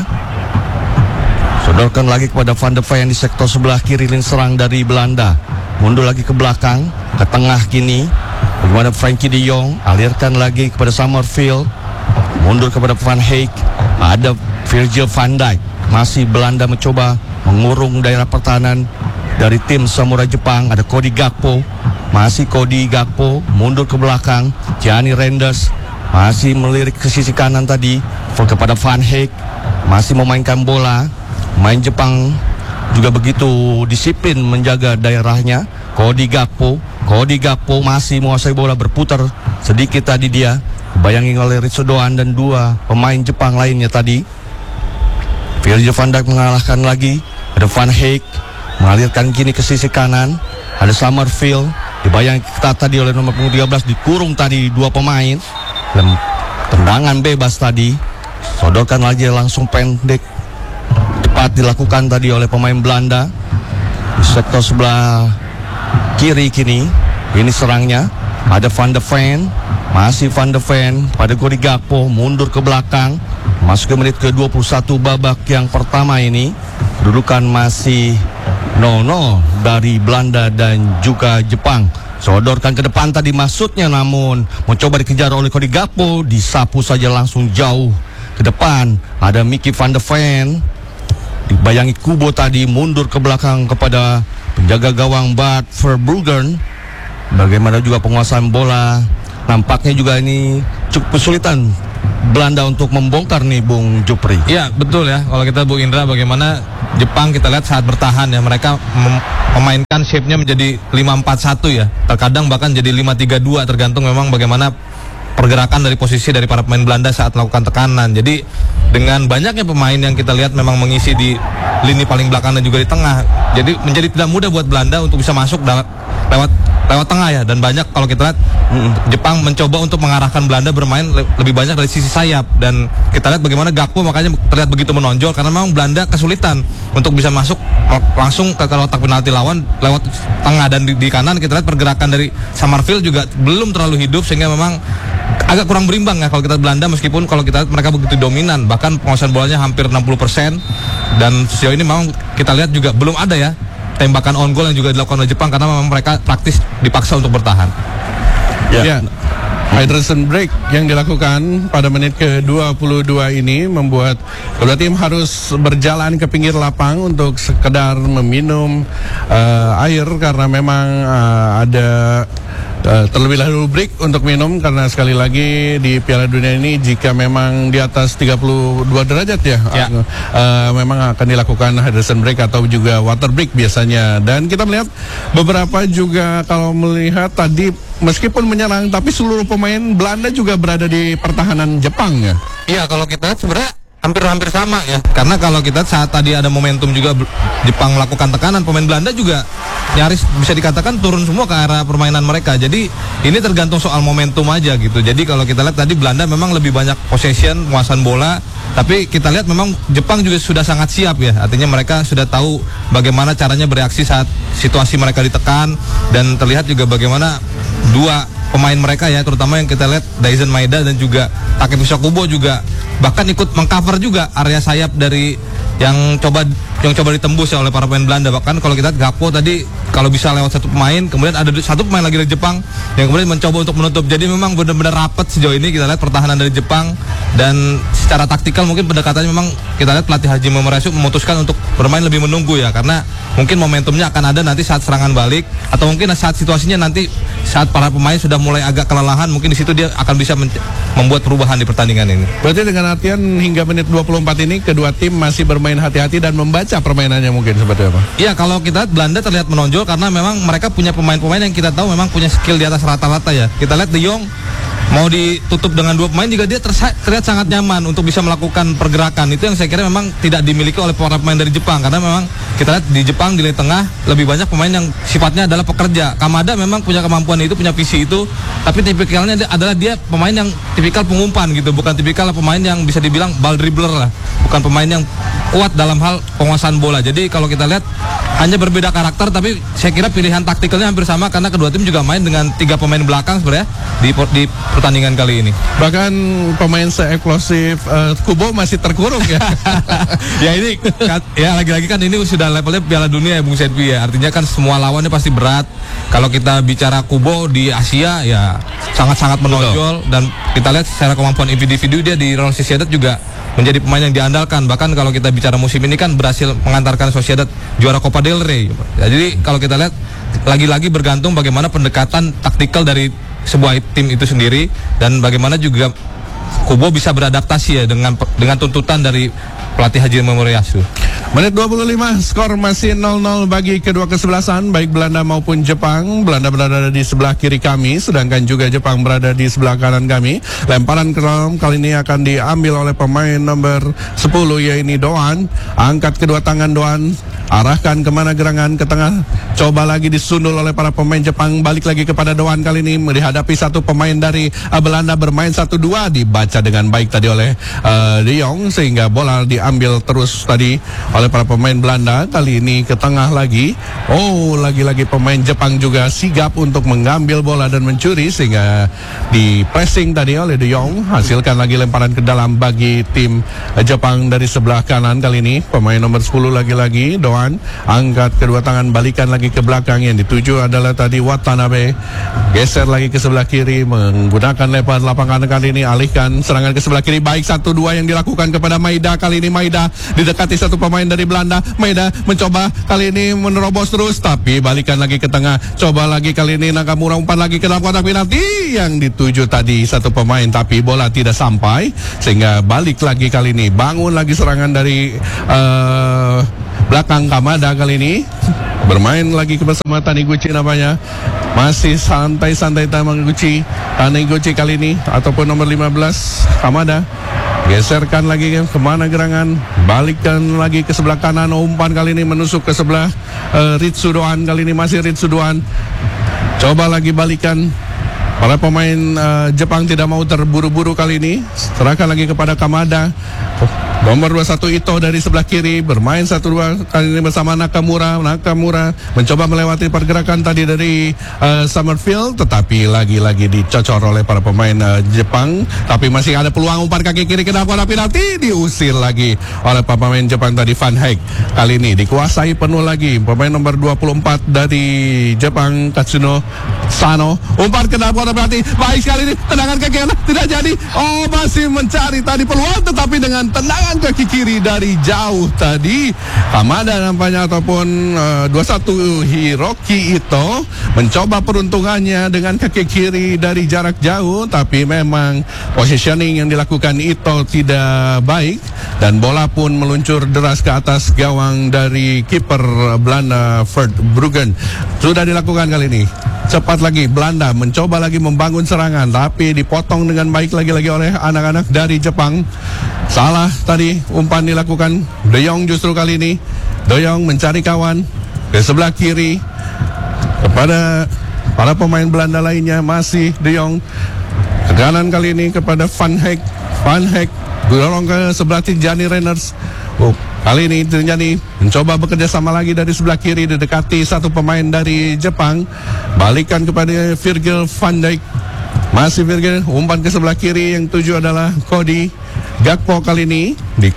sodorkan lagi kepada Van de Ven di sektor sebelah kiri lini serang dari Belanda. Mundur lagi ke belakang, ke tengah kini. Bagaimana Frankie De Jong, alirkan lagi kepada Summerfield, mundur kepada Van Heek. Ada Virgil van Dijk. Masih Belanda mencoba mengurung daerah pertahanan dari tim Samurai Jepang. Ada Cody Gakpo, masih Cody Gakpo, mundur ke belakang. Tiani Renders masih melirik ke sisi kanan tadi kepada Van Heek, masih memainkan bola. Main Jepang juga begitu disiplin menjaga daerahnya. Cody Gakpo, Cody Gakpo masih menguasai bola, berputar sedikit tadi dia, dibayangi oleh Ritsu Doan dan dua pemain Jepang lainnya tadi. Virgil van Dijk mengalahkan lagi. Ada Van Heek mengalirkan kini ke sisi kanan. Ada Summerfield, dibayangi ketat tadi oleh nomor punggung tiga belas, dikurung tadi dua pemain. Tendangan bebas tadi, sodorkan lagi langsung pendek, cepat dilakukan tadi oleh pemain Belanda. Di sektor sebelah kiri kini, ini serangnya. Ada Van de Ven, masih Van de Ven pada Cody Gakpo, mundur ke belakang. Masuk ke menit ke dua puluh satu babak yang pertama ini. Kedudukan masih nol nol dari Belanda dan juga Jepang. Sodorkan ke depan tadi maksudnya, namun mencoba dikejar oleh Cody Gakpo, disapu saja langsung jauh ke depan. Ada Mickey van de Ven, dibayangi Kubo tadi, mundur ke belakang kepada penjaga gawang Bart Verbruggen. Bagaimana juga penguasaan bola, nampaknya juga ini cukup kesulitan Belanda untuk membongkar nih Bung Jupri. Iya betul ya, kalau kita Bu Indra, bagaimana Jepang kita lihat saat bertahan ya, mereka mem memainkan shape-nya menjadi lima empat satu ya, terkadang bahkan jadi lima tiga dua, tergantung memang bagaimana pergerakan dari posisi dari para pemain Belanda saat melakukan tekanan. Jadi dengan banyaknya pemain yang kita lihat memang mengisi di lini paling belakang dan juga di tengah, jadi menjadi tidak mudah buat Belanda untuk bisa masuk lewat lewat tengah ya. Dan banyak kalau kita lihat Jepang mencoba untuk mengarahkan Belanda bermain le lebih banyak dari sisi sayap, dan kita lihat bagaimana Gakpo makanya terlihat begitu menonjol karena memang Belanda kesulitan untuk bisa masuk langsung ke kotak penalti lawan lewat tengah. Dan di, di kanan kita lihat pergerakan dari Summerfield juga belum terlalu hidup, sehingga memang agak kurang berimbang ya kalau kita Belanda, meskipun kalau kita lihat mereka begitu dominan, bahkan penguasaan bolanya hampir enam puluh persen, dan sejauh ini memang kita lihat juga belum ada ya tembakan on goal yang juga dilakukan oleh Jepang karena memang mereka praktis dipaksa untuk bertahan. Ya. Yeah. Hydration break yang dilakukan pada menit ke dua puluh dua ini membuat kedua tim harus berjalan ke pinggir lapang untuk sekedar meminum uh, air, karena memang uh, ada uh, terlebih dahulu break untuk minum, karena sekali lagi di Piala Dunia ini jika memang di atas tiga puluh dua derajat ya, ya. Uh, uh, memang akan dilakukan hydration break atau juga water break biasanya. Dan kita melihat beberapa juga, kalau melihat tadi meskipun menyerang tapi seluruh pemain Belanda juga berada di pertahanan Jepang ya. Iya, kalau kita sebenarnya hampir-hampir sama ya. Karena kalau kita saat tadi ada momentum juga Jepang melakukan tekanan, pemain Belanda juga nyaris bisa dikatakan turun semua ke arah permainan mereka. Jadi ini tergantung soal momentum aja gitu. Jadi kalau kita lihat tadi Belanda memang lebih banyak possession, penguasaan bola, tapi kita lihat memang Jepang juga sudah sangat siap ya. Artinya mereka sudah tahu bagaimana caranya bereaksi saat situasi mereka ditekan, dan terlihat juga bagaimana dua pemain mereka ya, terutama yang kita lihat Daizen Maeda dan juga Takefusa Kubo juga bahkan ikut mengcover juga area sayap dari yang coba yang coba ditembus ya oleh para pemain Belanda. Bahkan kalau kita lihat Gakpo tadi kalau bisa lewat satu pemain, kemudian ada satu pemain lagi dari Jepang yang kemudian mencoba untuk menutup. Jadi memang benar-benar rapat sejauh ini kita lihat pertahanan dari Jepang, dan secara taktikal mungkin pendekatannya memang kita lihat pelatih Hajime Murayasu memutuskan untuk bermain lebih menunggu ya, karena mungkin momentumnya akan ada nanti saat serangan balik, atau mungkin saat situasinya nanti saat para pemain sudah mulai agak kelelahan, mungkin di situ dia akan bisa membuat perubahan di pertandingan ini. Berarti dengan artian hingga menit dua puluh empat ini kedua tim masih bermain hati-hati dan membaca permainannya mungkin seperti apa? Iya, kalau kita lihat Belanda terlihat menonjol karena memang mereka punya pemain-pemain yang kita tahu memang punya skill di atas rata-rata ya. Kita lihat De Jong mau ditutup dengan dua pemain juga dia terlihat sangat nyaman untuk bisa melakukan pergerakan. Itu yang saya kira memang tidak dimiliki oleh para pemain dari Jepang, karena memang kita lihat di Jepang di lini tengah lebih banyak pemain yang sifatnya adalah pekerja. Kamada memang punya kemampuan itu, punya visi itu, tapi tipikalnya adalah dia pemain yang tipikal pengumpan gitu, bukan tipikal pemain yang bisa dibilang ball dribbler lah, bukan pemain yang kuat dalam hal penguasaan bola. Jadi kalau kita lihat hanya berbeda karakter, tapi saya kira pilihan taktikalnya hampir sama karena kedua tim juga main dengan tiga pemain belakang sebenarnya di, di pertandingan kali ini. Bahkan pemain se-eksplosif uh, Kubo masih terkurung ya. Ya ini ya lagi-lagi kan ini sudah levelnya Piala Dunia ya Bung Setpi ya. Artinya kan semua lawannya pasti berat. Kalau kita bicara Kubo di Asia ya sangat-sangat menonjol. Betul. Dan kita lihat secara kemampuan individu dia di Real Sociedad juga menjadi pemain yang diandalkan. Bahkan kalau kita bicara musim ini kan berhasil mengantarkan Sociedad juara Copa del Rey. Ya, jadi kalau kita lihat lagi-lagi bergantung bagaimana pendekatan taktikal dari sebuah tim itu sendiri, dan bagaimana juga Kubo bisa beradaptasi ya dengan dengan tuntutan dari pelatih Hajime Murayasu. Menit dua puluh lima, skor masih nol nol bagi kedua kesebelasan, baik Belanda maupun Jepang. Belanda berada di sebelah kiri kami, sedangkan juga Jepang berada di sebelah kanan kami. Lemparan ke dalam kali ini akan diambil oleh pemain nomor sepuluh, yaitu Doan. Angkat kedua tangan Doan, arahkan kemana gerangan, ke tengah. Coba lagi disundul oleh para pemain Jepang, balik lagi kepada Doan kali ini menghadapi satu pemain dari uh, Belanda bermain satu dua, dibaca dengan baik tadi oleh uh, De Jong, sehingga bola diambil terus tadi oleh para pemain Belanda. Kali ini ke tengah lagi. Oh, lagi-lagi pemain Jepang juga sigap untuk mengambil bola dan mencuri, sehingga di pressing tadi oleh De Jong, hasilkan lagi lemparan ke dalam bagi tim Jepang dari sebelah kanan. Kali ini pemain nomor sepuluh lagi-lagi Doan angkat kedua tangan, balikan lagi ke belakang. Yang dituju adalah tadi Watanabe, geser lagi ke sebelah kiri menggunakan lebar lapangan. Kali ini alihkan serangan ke sebelah kiri, baik satu dua yang dilakukan kepada Maeda. Kali ini Maeda didekati satu pemain dari Belanda. Maeda mencoba kali ini menerobos terus, tapi balikan lagi ke tengah, coba lagi kali ini Nakamura umpan lagi ke dalam kotak penalti yang dituju tadi satu pemain, tapi bola tidak sampai, sehingga balik lagi kali ini, bangun lagi serangan dari uh, belakang Kamada. Kali ini bermain lagi bersama Taniguchi namanya, masih santai-santai Taniguchi Taniguchi kali ini, ataupun nomor lima belas Kamada. Geserkan lagi kemana gerangan, balikkan lagi ke sebelah kanan, umpan kali ini menusuk ke sebelah uh, Ritsu Doan. Kali ini masih Ritsu Doan, coba lagi balikan. Para pemain uh, Jepang tidak mau terburu-buru kali ini, serahkan lagi kepada Kamada. Nomor dua puluh satu Ito dari sebelah kiri bermain satu dua kali ini bersama Nakamura. Nakamura mencoba melewati pergerakan tadi dari uh, Summerfield, tetapi lagi-lagi dicocor oleh para pemain uh, Jepang. Tapi masih ada peluang, umpan kaki kiri ke dalam kotak penalti, diusir lagi oleh para pemain Jepang tadi. Van Hek kali ini dikuasai penuh lagi pemain nomor dua puluh empat dari Jepang, Katsuno Sano, umpan ke dalam kotak penalti, baik sekali ini, tendangan kaki kanan tidak jadi. Oh, masih mencari tadi peluang, tetapi dengan tendangan kaki kiri dari jauh tadi Kamada nampaknya, ataupun uh, dua puluh satu Hiroki Ito mencoba peruntungannya dengan kaki kiri dari jarak jauh, tapi memang positioning yang dilakukan Ito tidak baik dan bola pun meluncur deras ke atas gawang dari kiper Belanda Verbruggen. Sudah dilakukan kali ini. Cepat lagi Belanda mencoba lagi membangun serangan, tapi dipotong dengan baik lagi-lagi oleh anak-anak dari Jepang. Salah tadi umpan dilakukan De Jong justru kali ini. De Jong mencari kawan ke sebelah kiri kepada para pemain Belanda lainnya, masih De Jong ke kanan kali ini kepada Van Hek. Van Hek dorong ke sebelah Tijani Reiners. Oh, kali ini Tijani mencoba bekerja sama lagi dari sebelah kiri, didekati satu pemain dari Jepang, balikan kepada Virgil van Dijk. Masih Virgil, umpan ke sebelah kiri, yang tuju adalah Cody Gakpo kali ini. Di,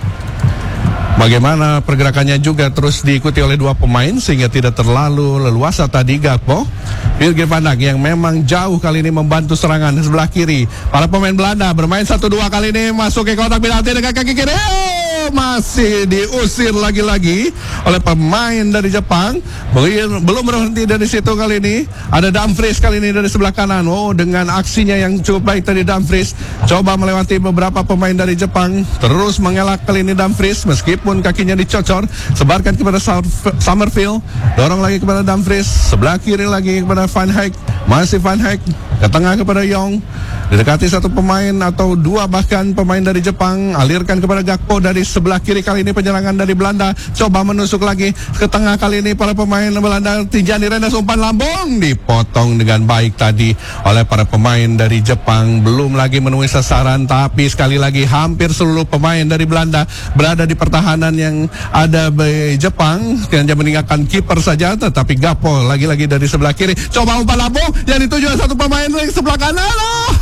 bagaimana pergerakannya juga terus diikuti oleh dua pemain, sehingga tidak terlalu leluasa tadi Gakpo. Virgil van Dijk yang memang jauh kali ini membantu serangan sebelah kiri. Para pemain Belanda bermain satu dua kali ini, masuk ke kotak penalti dengan kaki kiri. Oh, masih diusir lagi-lagi oleh pemain dari Jepang. Belum berhenti dari situ kali ini. Ada Dumfries kali ini dari sebelah kanan. Oh, dengan aksinya yang cukup baik tadi Dumfries, coba melewati beberapa pemain dari Jepang, terus mengelak kali ini Dumfries, meskipun kakinya dicocor. Sebarkan kepada Summerfield, dorong lagi kepada Dumfries, sebelah kiri lagi kepada Van Hek. Masih Van Hek ke tengah kepada Young, didekati satu pemain atau dua bahkan pemain dari Jepang, alirkan kepada Gakpo dari sebelah kiri. Kali ini penyerangan dari Belanda, coba menusuk lagi ke tengah kali ini para pemain Belanda. Tijani Reiners, umpan lambung dipotong dengan baik tadi oleh para pemain dari Jepang. Belum lagi menemui sasaran, tapi sekali lagi hampir seluruh pemain dari Belanda berada di pertahanan yang ada di Jepang, hanya meninggalkan kiper saja. Tetapi Gakpo lagi-lagi dari sebelah kiri, coba umpan lambung yang dituju satu pemain dari sebelah kanan. Oh,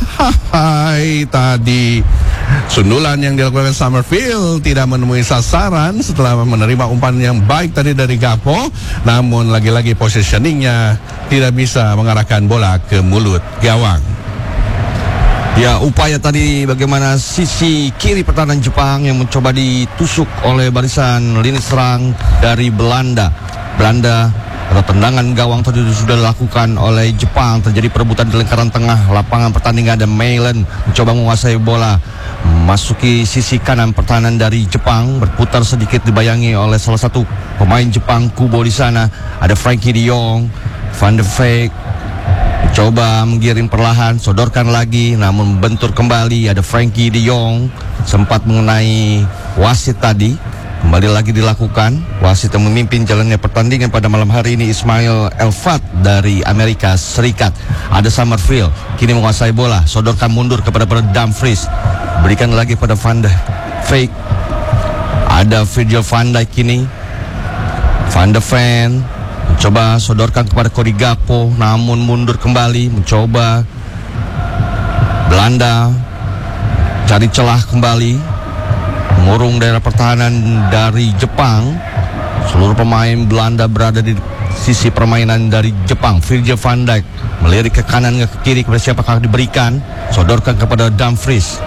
hai tadi sundulan yang dilakukan Summerfield tidak menemui sasaran setelah menerima umpan yang baik tadi dari Gakpo, namun lagi-lagi positioningnya tidak bisa mengarahkan bola ke mulut gawang. Ya, upaya tadi bagaimana sisi kiri pertahanan Jepang yang mencoba ditusuk oleh barisan lini serang dari Belanda. Belanda atau tendangan gawang tadi sudah dilakukan oleh Jepang. Terjadi perebutan di lingkaran tengah lapangan pertandingan. Ada Mailen mencoba menguasai bola, masuki sisi kanan pertahanan dari Jepang, berputar sedikit dibayangi oleh salah satu pemain Jepang, Kubo di sana. Ada Frankie De Jong, Van de Beek coba menggiring perlahan, sodorkan lagi, namun bentur kembali. Ada Frankie De Jong sempat mengenai wasit tadi. Kembali lagi dilakukan. Wasit yang memimpin jalannya pertandingan pada malam hari ini Ismail Elfat dari Amerika Serikat. Ada Summerfield kini menguasai bola, sodorkan mundur kepada Dumfries, berikan lagi pada Van de Beek. Ada Virgil van Dijk kini. Van de Ven mencoba sodorkan kepada Cody Gakpo, namun mundur kembali. Mencoba Belanda cari celah kembali, mengurung daerah pertahanan dari Jepang. Seluruh pemain Belanda berada di sisi permainan dari Jepang. Virgil van Dijk melirik ke kanan ke kiri, kepada siapakah diberikan, sodorkan kepada Dumfries,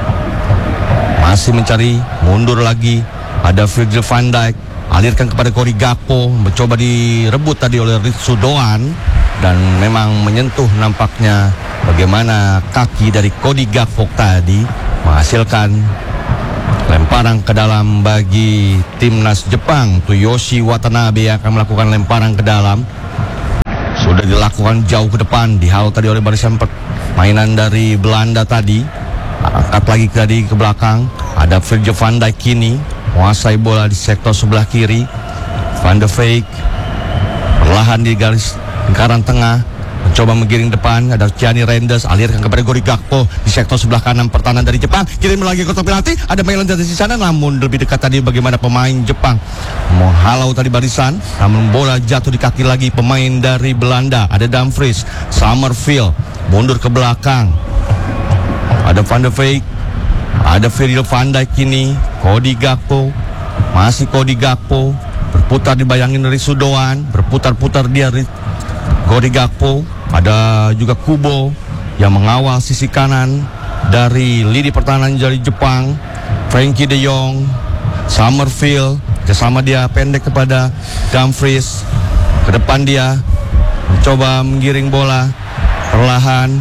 masih mencari, mundur lagi. Ada Virgil van Dijk, alirkan kepada Cody Gakpo, mencoba direbut tadi oleh Ritsu Doan, dan memang menyentuh nampaknya bagaimana kaki dari Cody Gakpo tadi menghasilkan lemparan ke dalam bagi timnas Jepang. Tsuyoshi Watanabe yang akan melakukan lemparan ke dalam. Sudah dilakukan jauh ke depan, dihalau tadi oleh barisan permainan dari Belanda tadi. Angkat lagi tadi ke belakang. Ada Virgil van Dijk kini menguasai bola di sektor sebelah kiri. Van de Beek perlahan di garis lingkaran tengah, mencoba menggiring depan. Ada Gianni Reinders, alirkan kepada Cody Gakpo di sektor sebelah kanan pertahanan dari Jepang. Kirim lagi kotak penalti. Ada Mailan dari sana, namun lebih dekat tadi bagaimana pemain Jepang menghalau tadi barisan, namun bola jatuh di kaki lagi pemain dari Belanda. Ada Dumfries, Summerfield mundur ke belakang. Ada Van de Beek, ada Virgil van Dijk kini. Cody Gakpo, masih Cody Gakpo, berputar dibayangin dari Sudoan, berputar-putar dia Cody Gakpo. Ada juga Kubo yang mengawal sisi kanan dari lini pertahanan dari Jepang. Frankie De Jong, Summerfield, bersama dia pendek kepada Dumfries. Ke depan dia mencoba menggiring bola perlahan.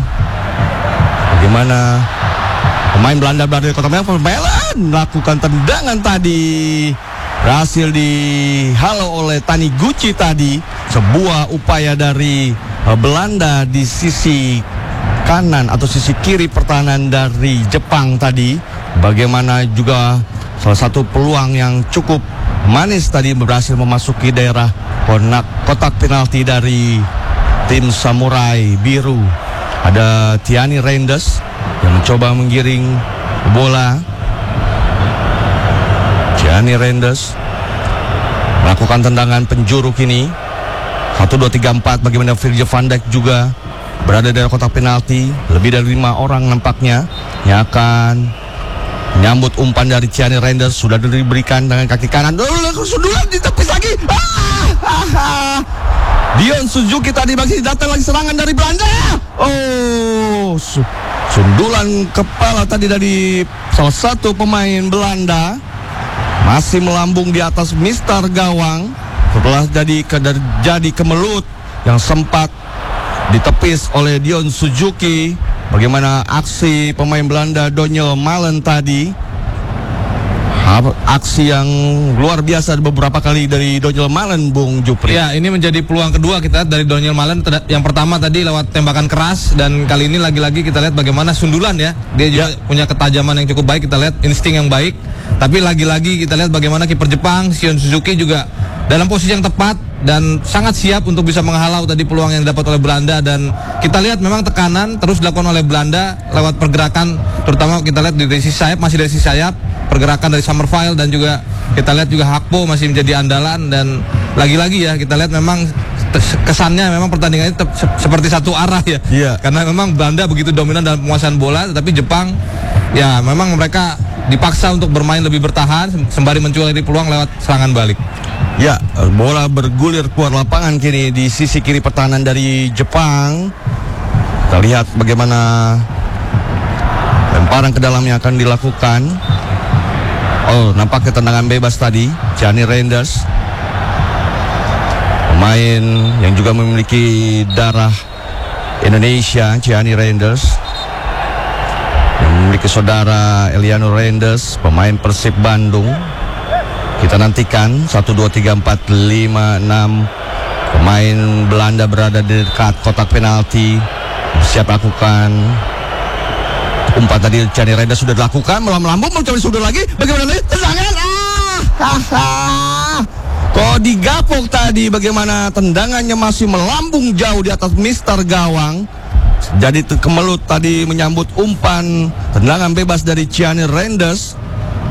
Bagaimana pemain Belanda berada di kota merah, Mailan melakukan tendangan tadi, berhasil dihalau oleh Taniguchi tadi. Sebuah upaya dari uh, Belanda di sisi kanan atau sisi kiri pertahanan dari Jepang tadi. Bagaimana juga salah satu peluang yang cukup manis tadi berhasil memasuki daerah kotak, kotak penalti dari tim Samurai Biru. Ada Gianni Reinders yang mencoba menggiring bola. Gianni Reinders melakukan tendangan penjuru kini. Satu, dua, tiga, empat. Bagaimana Virgil van Dijk juga berada di kotak penalti. Lebih dari lima orang nampaknya yang akan menyambut umpan dari Gianni Reinders. Sudah diberikan dengan kaki kanan. Sundulan ditepis lagi. Ah, ah, ah. Dion Suzuki tadi bagi datang lagi serangan dari Belanda. Oh, sundulan kepala tadi dari salah satu pemain Belanda, masih melambung di atas mister gawang. Setelah jadi jadi kemelut yang sempat ditepis oleh Dion Suzuki. Bagaimana aksi pemain Belanda Donyel Malen tadi, aksi yang luar biasa beberapa kali dari Donyel Malen, Bung Jupri. Ya, ini menjadi peluang kedua kita dari Donyel Malen. Yang pertama tadi lewat tembakan keras, dan kali ini lagi-lagi kita lihat bagaimana sundulan ya. Dia juga ya. punya ketajaman yang cukup baik, kita lihat insting yang baik. Tapi lagi-lagi kita lihat bagaimana kiper Jepang, Shion Suzuki juga dalam posisi yang tepat dan sangat siap untuk bisa menghalau tadi peluang yang didapat oleh Belanda. Dan kita lihat memang tekanan terus dilakukan oleh Belanda lewat pergerakan, terutama kita lihat dari sisi sayap, masih dari sisi sayap, pergerakan dari Summerfield, dan juga kita lihat juga Hakpo masih menjadi andalan. Dan lagi-lagi ya kita lihat memang kesannya memang pertandingan ini te- seperti satu arah ya. Yeah. Karena memang Belanda begitu dominan dalam penguasaan bola, tetapi Jepang ya memang mereka dipaksa untuk bermain lebih bertahan sembari mencuali peluang lewat serangan balik. Ya, bola bergulir keluar lapangan kini di sisi kiri pertahanan dari Jepang. Kita lihat bagaimana lemparan ke dalam yang akan dilakukan. Oh, nampaknya tendangan bebas tadi. Gianni Reinders, pemain yang juga memiliki darah Indonesia, Gianni Reinders, yang memiliki saudara Eliano Reinders, pemain Persib Bandung. Kita nantikan satu, dua, tiga, empat, lima, enam pemain Belanda berada di dekat kotak penalti, siap lakukan umpan tadi. Gianni Reinders sudah dilakukan, melambung mencoba sudah lagi. Bagaimana lagi tendangan? Ah, Cody Gakpo tadi bagaimana tendangannya masih melambung jauh di atas mister gawang. Jadi kemelut tadi menyambut umpan tendangan bebas dari Gianni Reinders.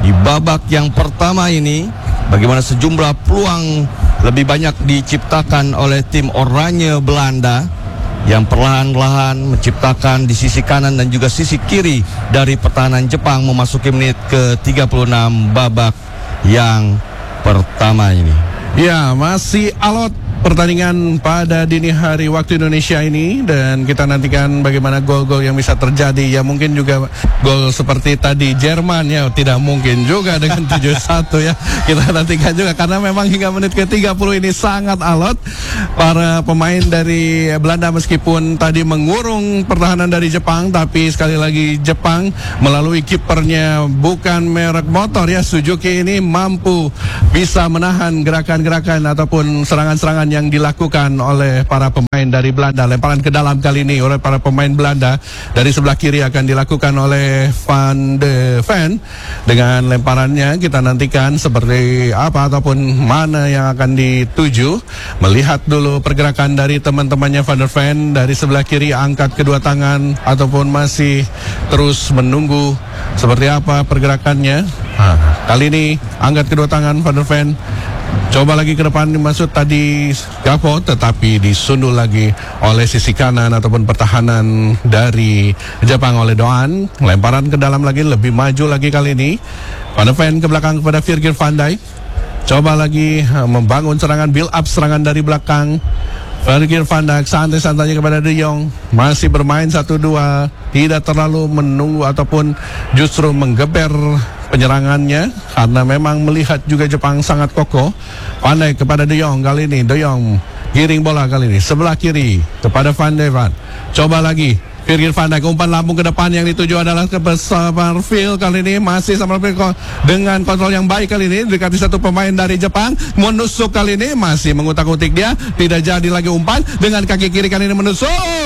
di babak yang pertama ini. Bagaimana sejumlah peluang lebih banyak diciptakan oleh tim oranye Belanda yang perlahan-lahan menciptakan di sisi kanan dan juga sisi kiri dari pertahanan Jepang memasuki menit ke tiga puluh enam babak yang pertama ini. Ya, masih alot pertandingan pada dini hari waktu Indonesia ini, dan kita nantikan bagaimana gol-gol yang bisa terjadi. Ya mungkin juga gol seperti tadi Jerman, ya tidak mungkin juga dengan tujuh satu ya. Kita nantikan juga karena memang hingga menit ke tiga puluh ini sangat alot. Para pemain dari Belanda meskipun tadi mengurung pertahanan dari Jepang, tapi sekali lagi Jepang melalui kipernya bukan merek motor ya, Suzuki ini mampu bisa menahan gerakan-gerakan ataupun serangan-serangan yang dilakukan oleh para pemain dari Belanda. Lemparan ke dalam kali ini oleh para pemain Belanda dari sebelah kiri akan dilakukan oleh Van de Ven. Dengan lemparannya kita nantikan seperti apa ataupun mana yang akan dituju. Melihat dulu pergerakan dari teman-temannya Van der Ven dari sebelah kiri, angkat kedua tangan ataupun masih terus menunggu seperti apa pergerakannya. Nah, kali ini angkat kedua tangan Van der Ven. Coba lagi ke depan dimaksud tadi Gakpo, tetapi disundul lagi oleh sisi kanan ataupun pertahanan dari Jepang oleh Doan. Lemparan ke dalam lagi, lebih maju lagi kali ini. Van de Ven ke belakang kepada Virgil van Dijk. Coba lagi membangun serangan, build up serangan dari belakang. Virgil van Dijk santai-santainya kepada De Jong, masih bermain satu dua, tidak terlalu menunggu ataupun justru menggeber penyerangannya karena memang melihat juga Jepang sangat kokoh. Van Dijk kepada De Jong kali ini, De Jong giring bola kali ini sebelah kiri kepada Van de Ven. Coba lagi Virgil van Dijk, umpan lambung ke depan yang dituju adalah ke Summerfield kali ini, masih Summerfield dengan kontrol yang baik kali ini, dekati satu pemain dari Jepang, menusuk kali ini, masih mengutak-utik dia, tidak jadi lagi umpan, dengan kaki kiri kali ini menusuk,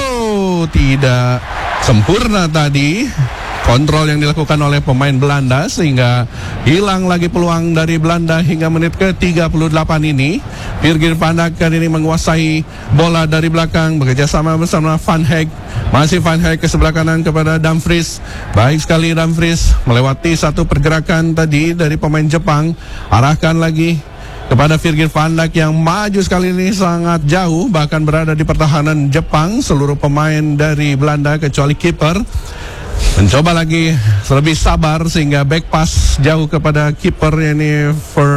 tidak sempurna tadi kontrol yang dilakukan oleh pemain Belanda sehingga hilang lagi peluang dari Belanda hingga menit ke tiga puluh delapan ini. Virgil van Dijk kali ini menguasai bola dari belakang bekerjasama bersama Van Hek. Masih Van Hek ke sebelah kanan kepada Dumfries. Baik sekali Dumfries melewati satu pergerakan tadi dari pemain Jepang. Arahkan lagi kepada Virgil van Dijk yang maju sekali ini sangat jauh, bahkan berada di pertahanan Jepang. Seluruh pemain dari Belanda kecuali kiper mencoba lagi lebih sabar sehingga back pass jauh kepada kiper ini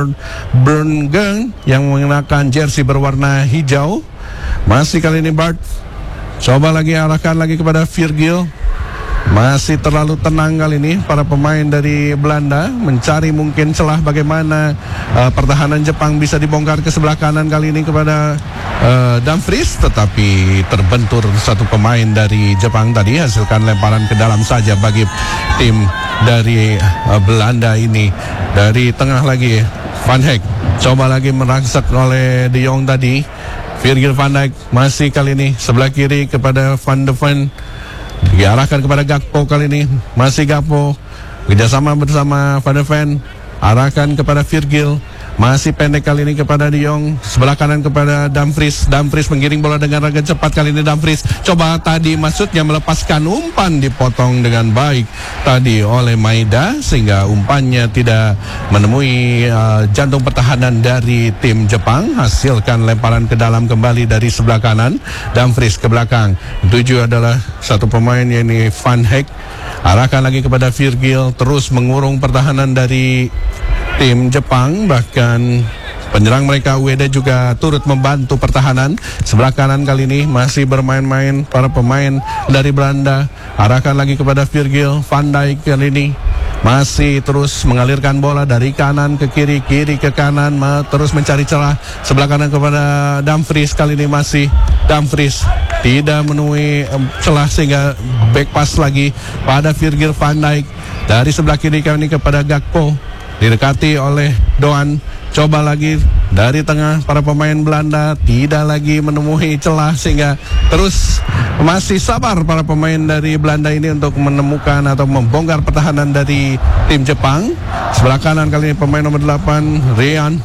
Verbruggen yang mengenakan jersey berwarna hijau. Masih kali ini Bart coba lagi arahkan lagi kepada Virgil. Masih terlalu tenang kali ini para pemain dari Belanda mencari mungkin celah bagaimana uh, pertahanan Jepang bisa dibongkar ke sebelah kanan kali ini kepada uh, Dumfries, tetapi terbentur satu pemain dari Jepang tadi, hasilkan lemparan ke dalam saja bagi tim dari uh, Belanda ini. Dari tengah lagi Van Hek coba lagi merangsak oleh De Jong tadi. Virgil van Dijk masih kali ini sebelah kiri kepada Van de Ven, diarahkan kepada Gakpo kali ini, masih Gakpo kerjasama bersama Van de Ven, arahkan kepada Virgil, masih pendek kali ini kepada De Jong, sebelah kanan kepada Dumfries. Dumfries menggiring bola dengan raga cepat kali ini. Dumfries coba tadi maksudnya melepaskan umpan, dipotong dengan baik tadi oleh Maeda sehingga umpannya tidak menemui uh, jantung pertahanan dari tim Jepang. Hasilkan lemparan ke dalam kembali dari sebelah kanan. Dumfries ke belakang, tujuh adalah satu pemain yakni Van Hek. Arahkan lagi kepada Virgil, terus mengurung pertahanan dari tim Jepang, bahkan penyerang mereka Ueda juga turut membantu pertahanan. Sebelah kanan kali ini masih bermain-main para pemain dari Belanda. Arahkan lagi kepada Virgil van Dijk kali ini masih terus mengalirkan bola dari kanan ke kiri, kiri ke kanan, terus mencari celah. Sebelah kanan kepada Dumfries kali ini, masih Dumfries tidak menemui celah sehingga back pass lagi pada Virgil van Dijk. Dari sebelah kiri kali ini kepada Gakpo, didekati oleh Doan. Coba lagi dari tengah para pemain Belanda, tidak lagi menemui celah sehingga terus masih sabar para pemain dari Belanda ini untuk menemukan atau membongkar pertahanan dari tim Jepang. Sebelah kanan kali ini pemain nomor delapan Rian,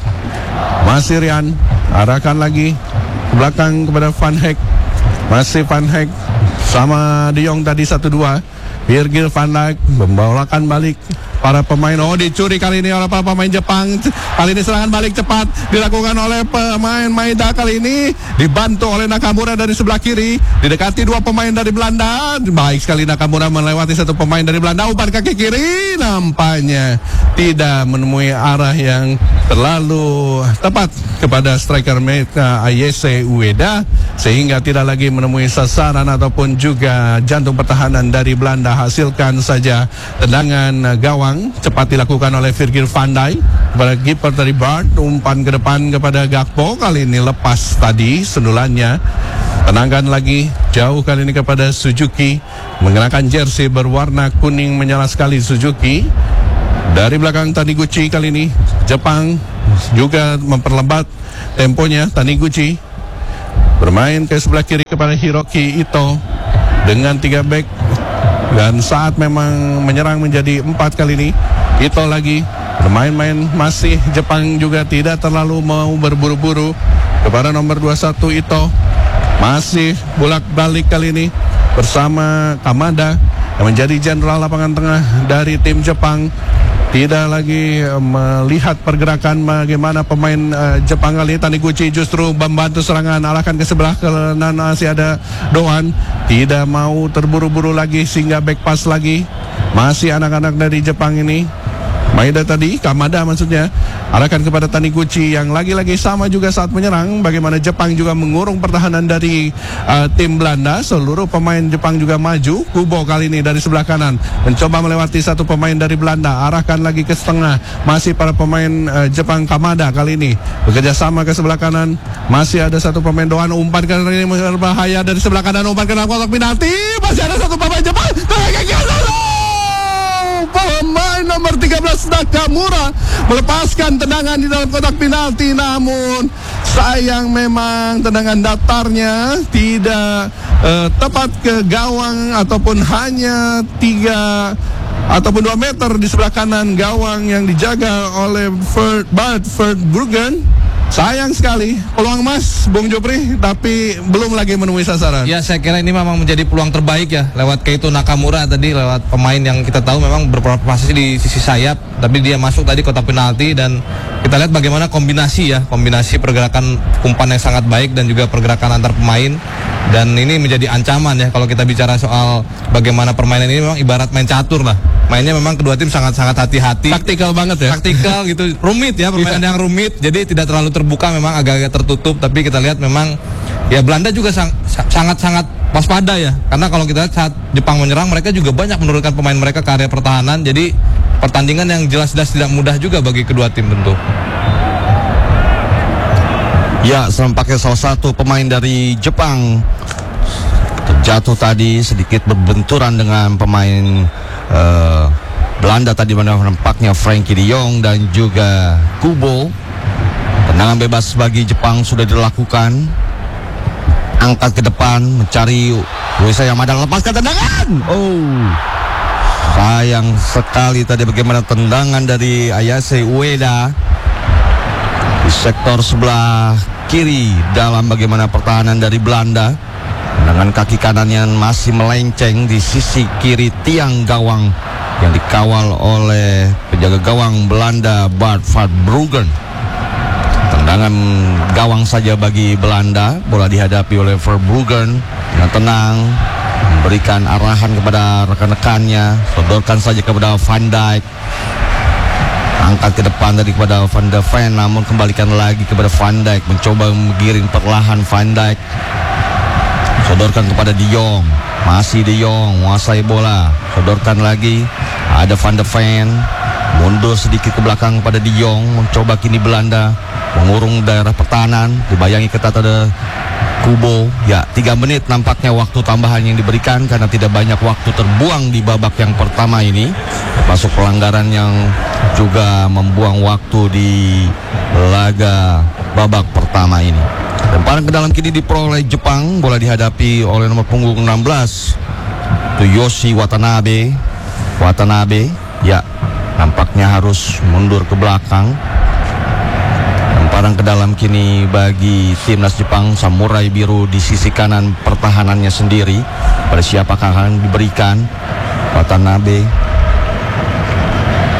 masih Rian, arahkan lagi ke belakang kepada Van Hek, masih Van Hek sama De Jong tadi satu dua. Virgil van Dijk membolakan balik para pemain. Oh, dicuri kali ini oleh para pemain Jepang. Kali ini serangan balik cepat dilakukan oleh pemain Maeda. Kali ini dibantu oleh Nakamura dari sebelah kiri, didekati dua pemain dari Belanda. Baik sekali Nakamura melewati satu pemain dari Belanda. Umpan kaki kiri nampaknya tidak menemui arah yang terlalu tepat kepada striker mereka Ayase Ueda, sehingga tidak lagi menemui sasaran ataupun juga jantung pertahanan dari Belanda. Hasilkan saja tendangan gawang cepat dilakukan oleh Virgil van Dijk kepada kiper dari Bart. Umpan ke depan kepada Gakpo, kali ini lepas tadi sendulannya. Tenangkan lagi jauh kali ini kepada Suzuki, mengenakan jersey berwarna kuning menyala sekali Suzuki. Dari belakang Taniguchi kali ini Jepang juga memperlambat temponya. Taniguchi bermain ke sebelah kiri kepada Hiroki Ito dengan tiga back, dan saat memang menyerang menjadi empat kali ini. Ito lagi bermain-main, masih Jepang juga tidak terlalu mau berburu-buru kepada nomor dua puluh satu Ito. Masih bolak-balik kali ini bersama Kamada yang menjadi jenderal lapangan tengah dari tim Jepang. Tidak lagi uh, melihat pergerakan bagaimana pemain uh, Jepang kali ini. Taniguchi justru membantu serangan, arahkan ke sebelah kanan, masih ada Doan. Tidak mau terburu-buru lagi sehingga back pass lagi. Masih anak-anak dari Jepang ini. Maeda tadi, Kamada maksudnya, arahkan kepada Taniguchi yang lagi-lagi sama juga saat menyerang. Bagaimana Jepang juga mengurung pertahanan dari uh, tim Belanda. Seluruh pemain Jepang juga maju. Kubo kali ini dari sebelah kanan mencoba melewati satu pemain dari Belanda, arahkan lagi ke setengah. Masih para pemain uh, Jepang. Kamada kali ini bekerja sama ke sebelah kanan. Masih ada satu pemain Doan. Umpan kali ini berbahaya dari sebelah kanan. Umpan ke dalam kotak penalti. Masih ada satu pemain Jepang. Pemain nomor tiga belas Nakamura melepaskan tendangan di dalam kotak penalti, namun sayang memang tendangan datarnya tidak uh, tepat ke gawang ataupun hanya tiga ataupun dua meter di sebelah kanan gawang yang dijaga oleh Ferd, Bart Verbruggen. Sayang sekali, peluang emas Bung Jopri, tapi belum lagi menemui sasaran. Ya, saya kira ini memang menjadi peluang terbaik ya, lewat Keito Nakamura tadi, lewat pemain yang kita tahu memang berposisi di sisi sayap, tapi dia masuk tadi kotak penalti. Dan kita lihat bagaimana kombinasi ya, kombinasi pergerakan umpan yang sangat baik dan juga pergerakan antar pemain. Dan ini menjadi ancaman ya, kalau kita bicara soal bagaimana permainan ini memang ibarat main catur lah. Mainnya memang kedua tim sangat-sangat hati-hati. Taktikal banget ya. Taktikal gitu, rumit ya, permainan yang rumit. Jadi tidak terlalu terbuka, memang agak-agak tertutup. Tapi kita lihat memang ya Belanda juga sang, sangat-sangat waspada ya. Karena kalau kita lihat saat Jepang menyerang, mereka juga banyak menurunkan pemain mereka ke area pertahanan. Jadi pertandingan yang jelas-jelas tidak mudah juga bagi kedua tim tentu. Ya, senampaknya salah satu pemain dari Jepang terjatuh tadi, sedikit berbenturan dengan pemain uh, Belanda tadi, mana nampaknya Frankie de Jong dan juga Kubo. Tendangan bebas bagi Jepang sudah dilakukan. Angkat ke depan, mencari Uesa Yamada, lepaskan tendangan. Oh, sayang sekali tadi bagaimana tendangan dari Ayase Ueda di sektor sebelah kiri dalam bagaimana pertahanan dari Belanda, dengan kaki kanan yang masih melenceng di sisi kiri tiang gawang yang dikawal oleh penjaga gawang Belanda Bart Verbruggen. Tendangan gawang saja bagi Belanda, bola dihadapi oleh Verbruggen dengan tenang, memberikan arahan kepada rekan-rekannya, sodorkan saja kepada Van Dijk. Angkat ke depan tadi kepada Van de Ven, namun kembalikan lagi kepada Van Dijk, mencoba menggiring perlahan Van Dijk. Sodorkan kepada De Jong, masih De Jong menguasai bola, sodorkan lagi, ada Van de Ven, mundur sedikit ke belakang kepada De Jong, mencoba kini Belanda mengurung daerah pertahanan, dibayangi ketat ada Kubo. Ya, tiga menit nampaknya waktu tambahan yang diberikan karena tidak banyak waktu terbuang di babak yang pertama ini, masuk pelanggaran yang juga membuang waktu di laga babak pertama ini. Lemparan ke dalam kini diperoleh Jepang, bola dihadapi oleh nomor punggung enam belas Toyoshi Watanabe. Watanabe, ya, nampaknya harus mundur ke belakang. Lemparan ke dalam kini bagi timnas Jepang, Samurai Biru di sisi kanan pertahanannya sendiri. Pada siapakah akan diberikan? Watanabe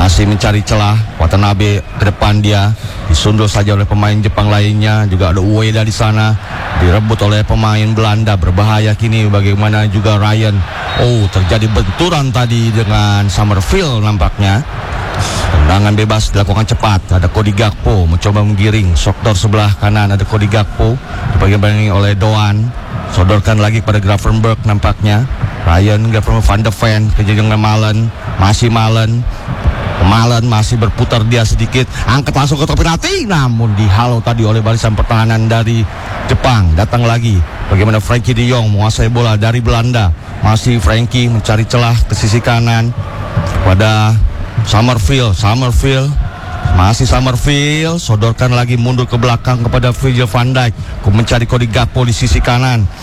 masih mencari celah. Watanabe ke depan dia disundul saja oleh pemain Jepang lainnya. Juga ada Ueda di sana, direbut oleh pemain Belanda. Berbahaya kini bagaimana juga Ryan. Oh, terjadi benturan tadi dengan Summerfield nampaknya. Tendangan bebas dilakukan cepat. Ada Cody Gakpo mencoba menggiring. Soktor sebelah kanan ada Cody Gakpo, dibagi-bagi oleh Doan. Sodorkan lagi kepada Gravenberch nampaknya. Ryan Gravenberch, Van de Ven, kejadian Malen. Masih Malen. Malen masih berputar dia sedikit. Angkat langsung ke kotak penalti. Namun dihalau tadi oleh barisan pertahanan dari Jepang. Datang lagi. Bagaimana Frankie de Jong menguasai bola dari Belanda. Masih Frankie mencari celah ke sisi kanan pada Summerfield. Summerfield masih Summerfield, sodorkan lagi mundur ke belakang kepada Virgil van Dijk, mencari Cody Gakpo di sisi kanan.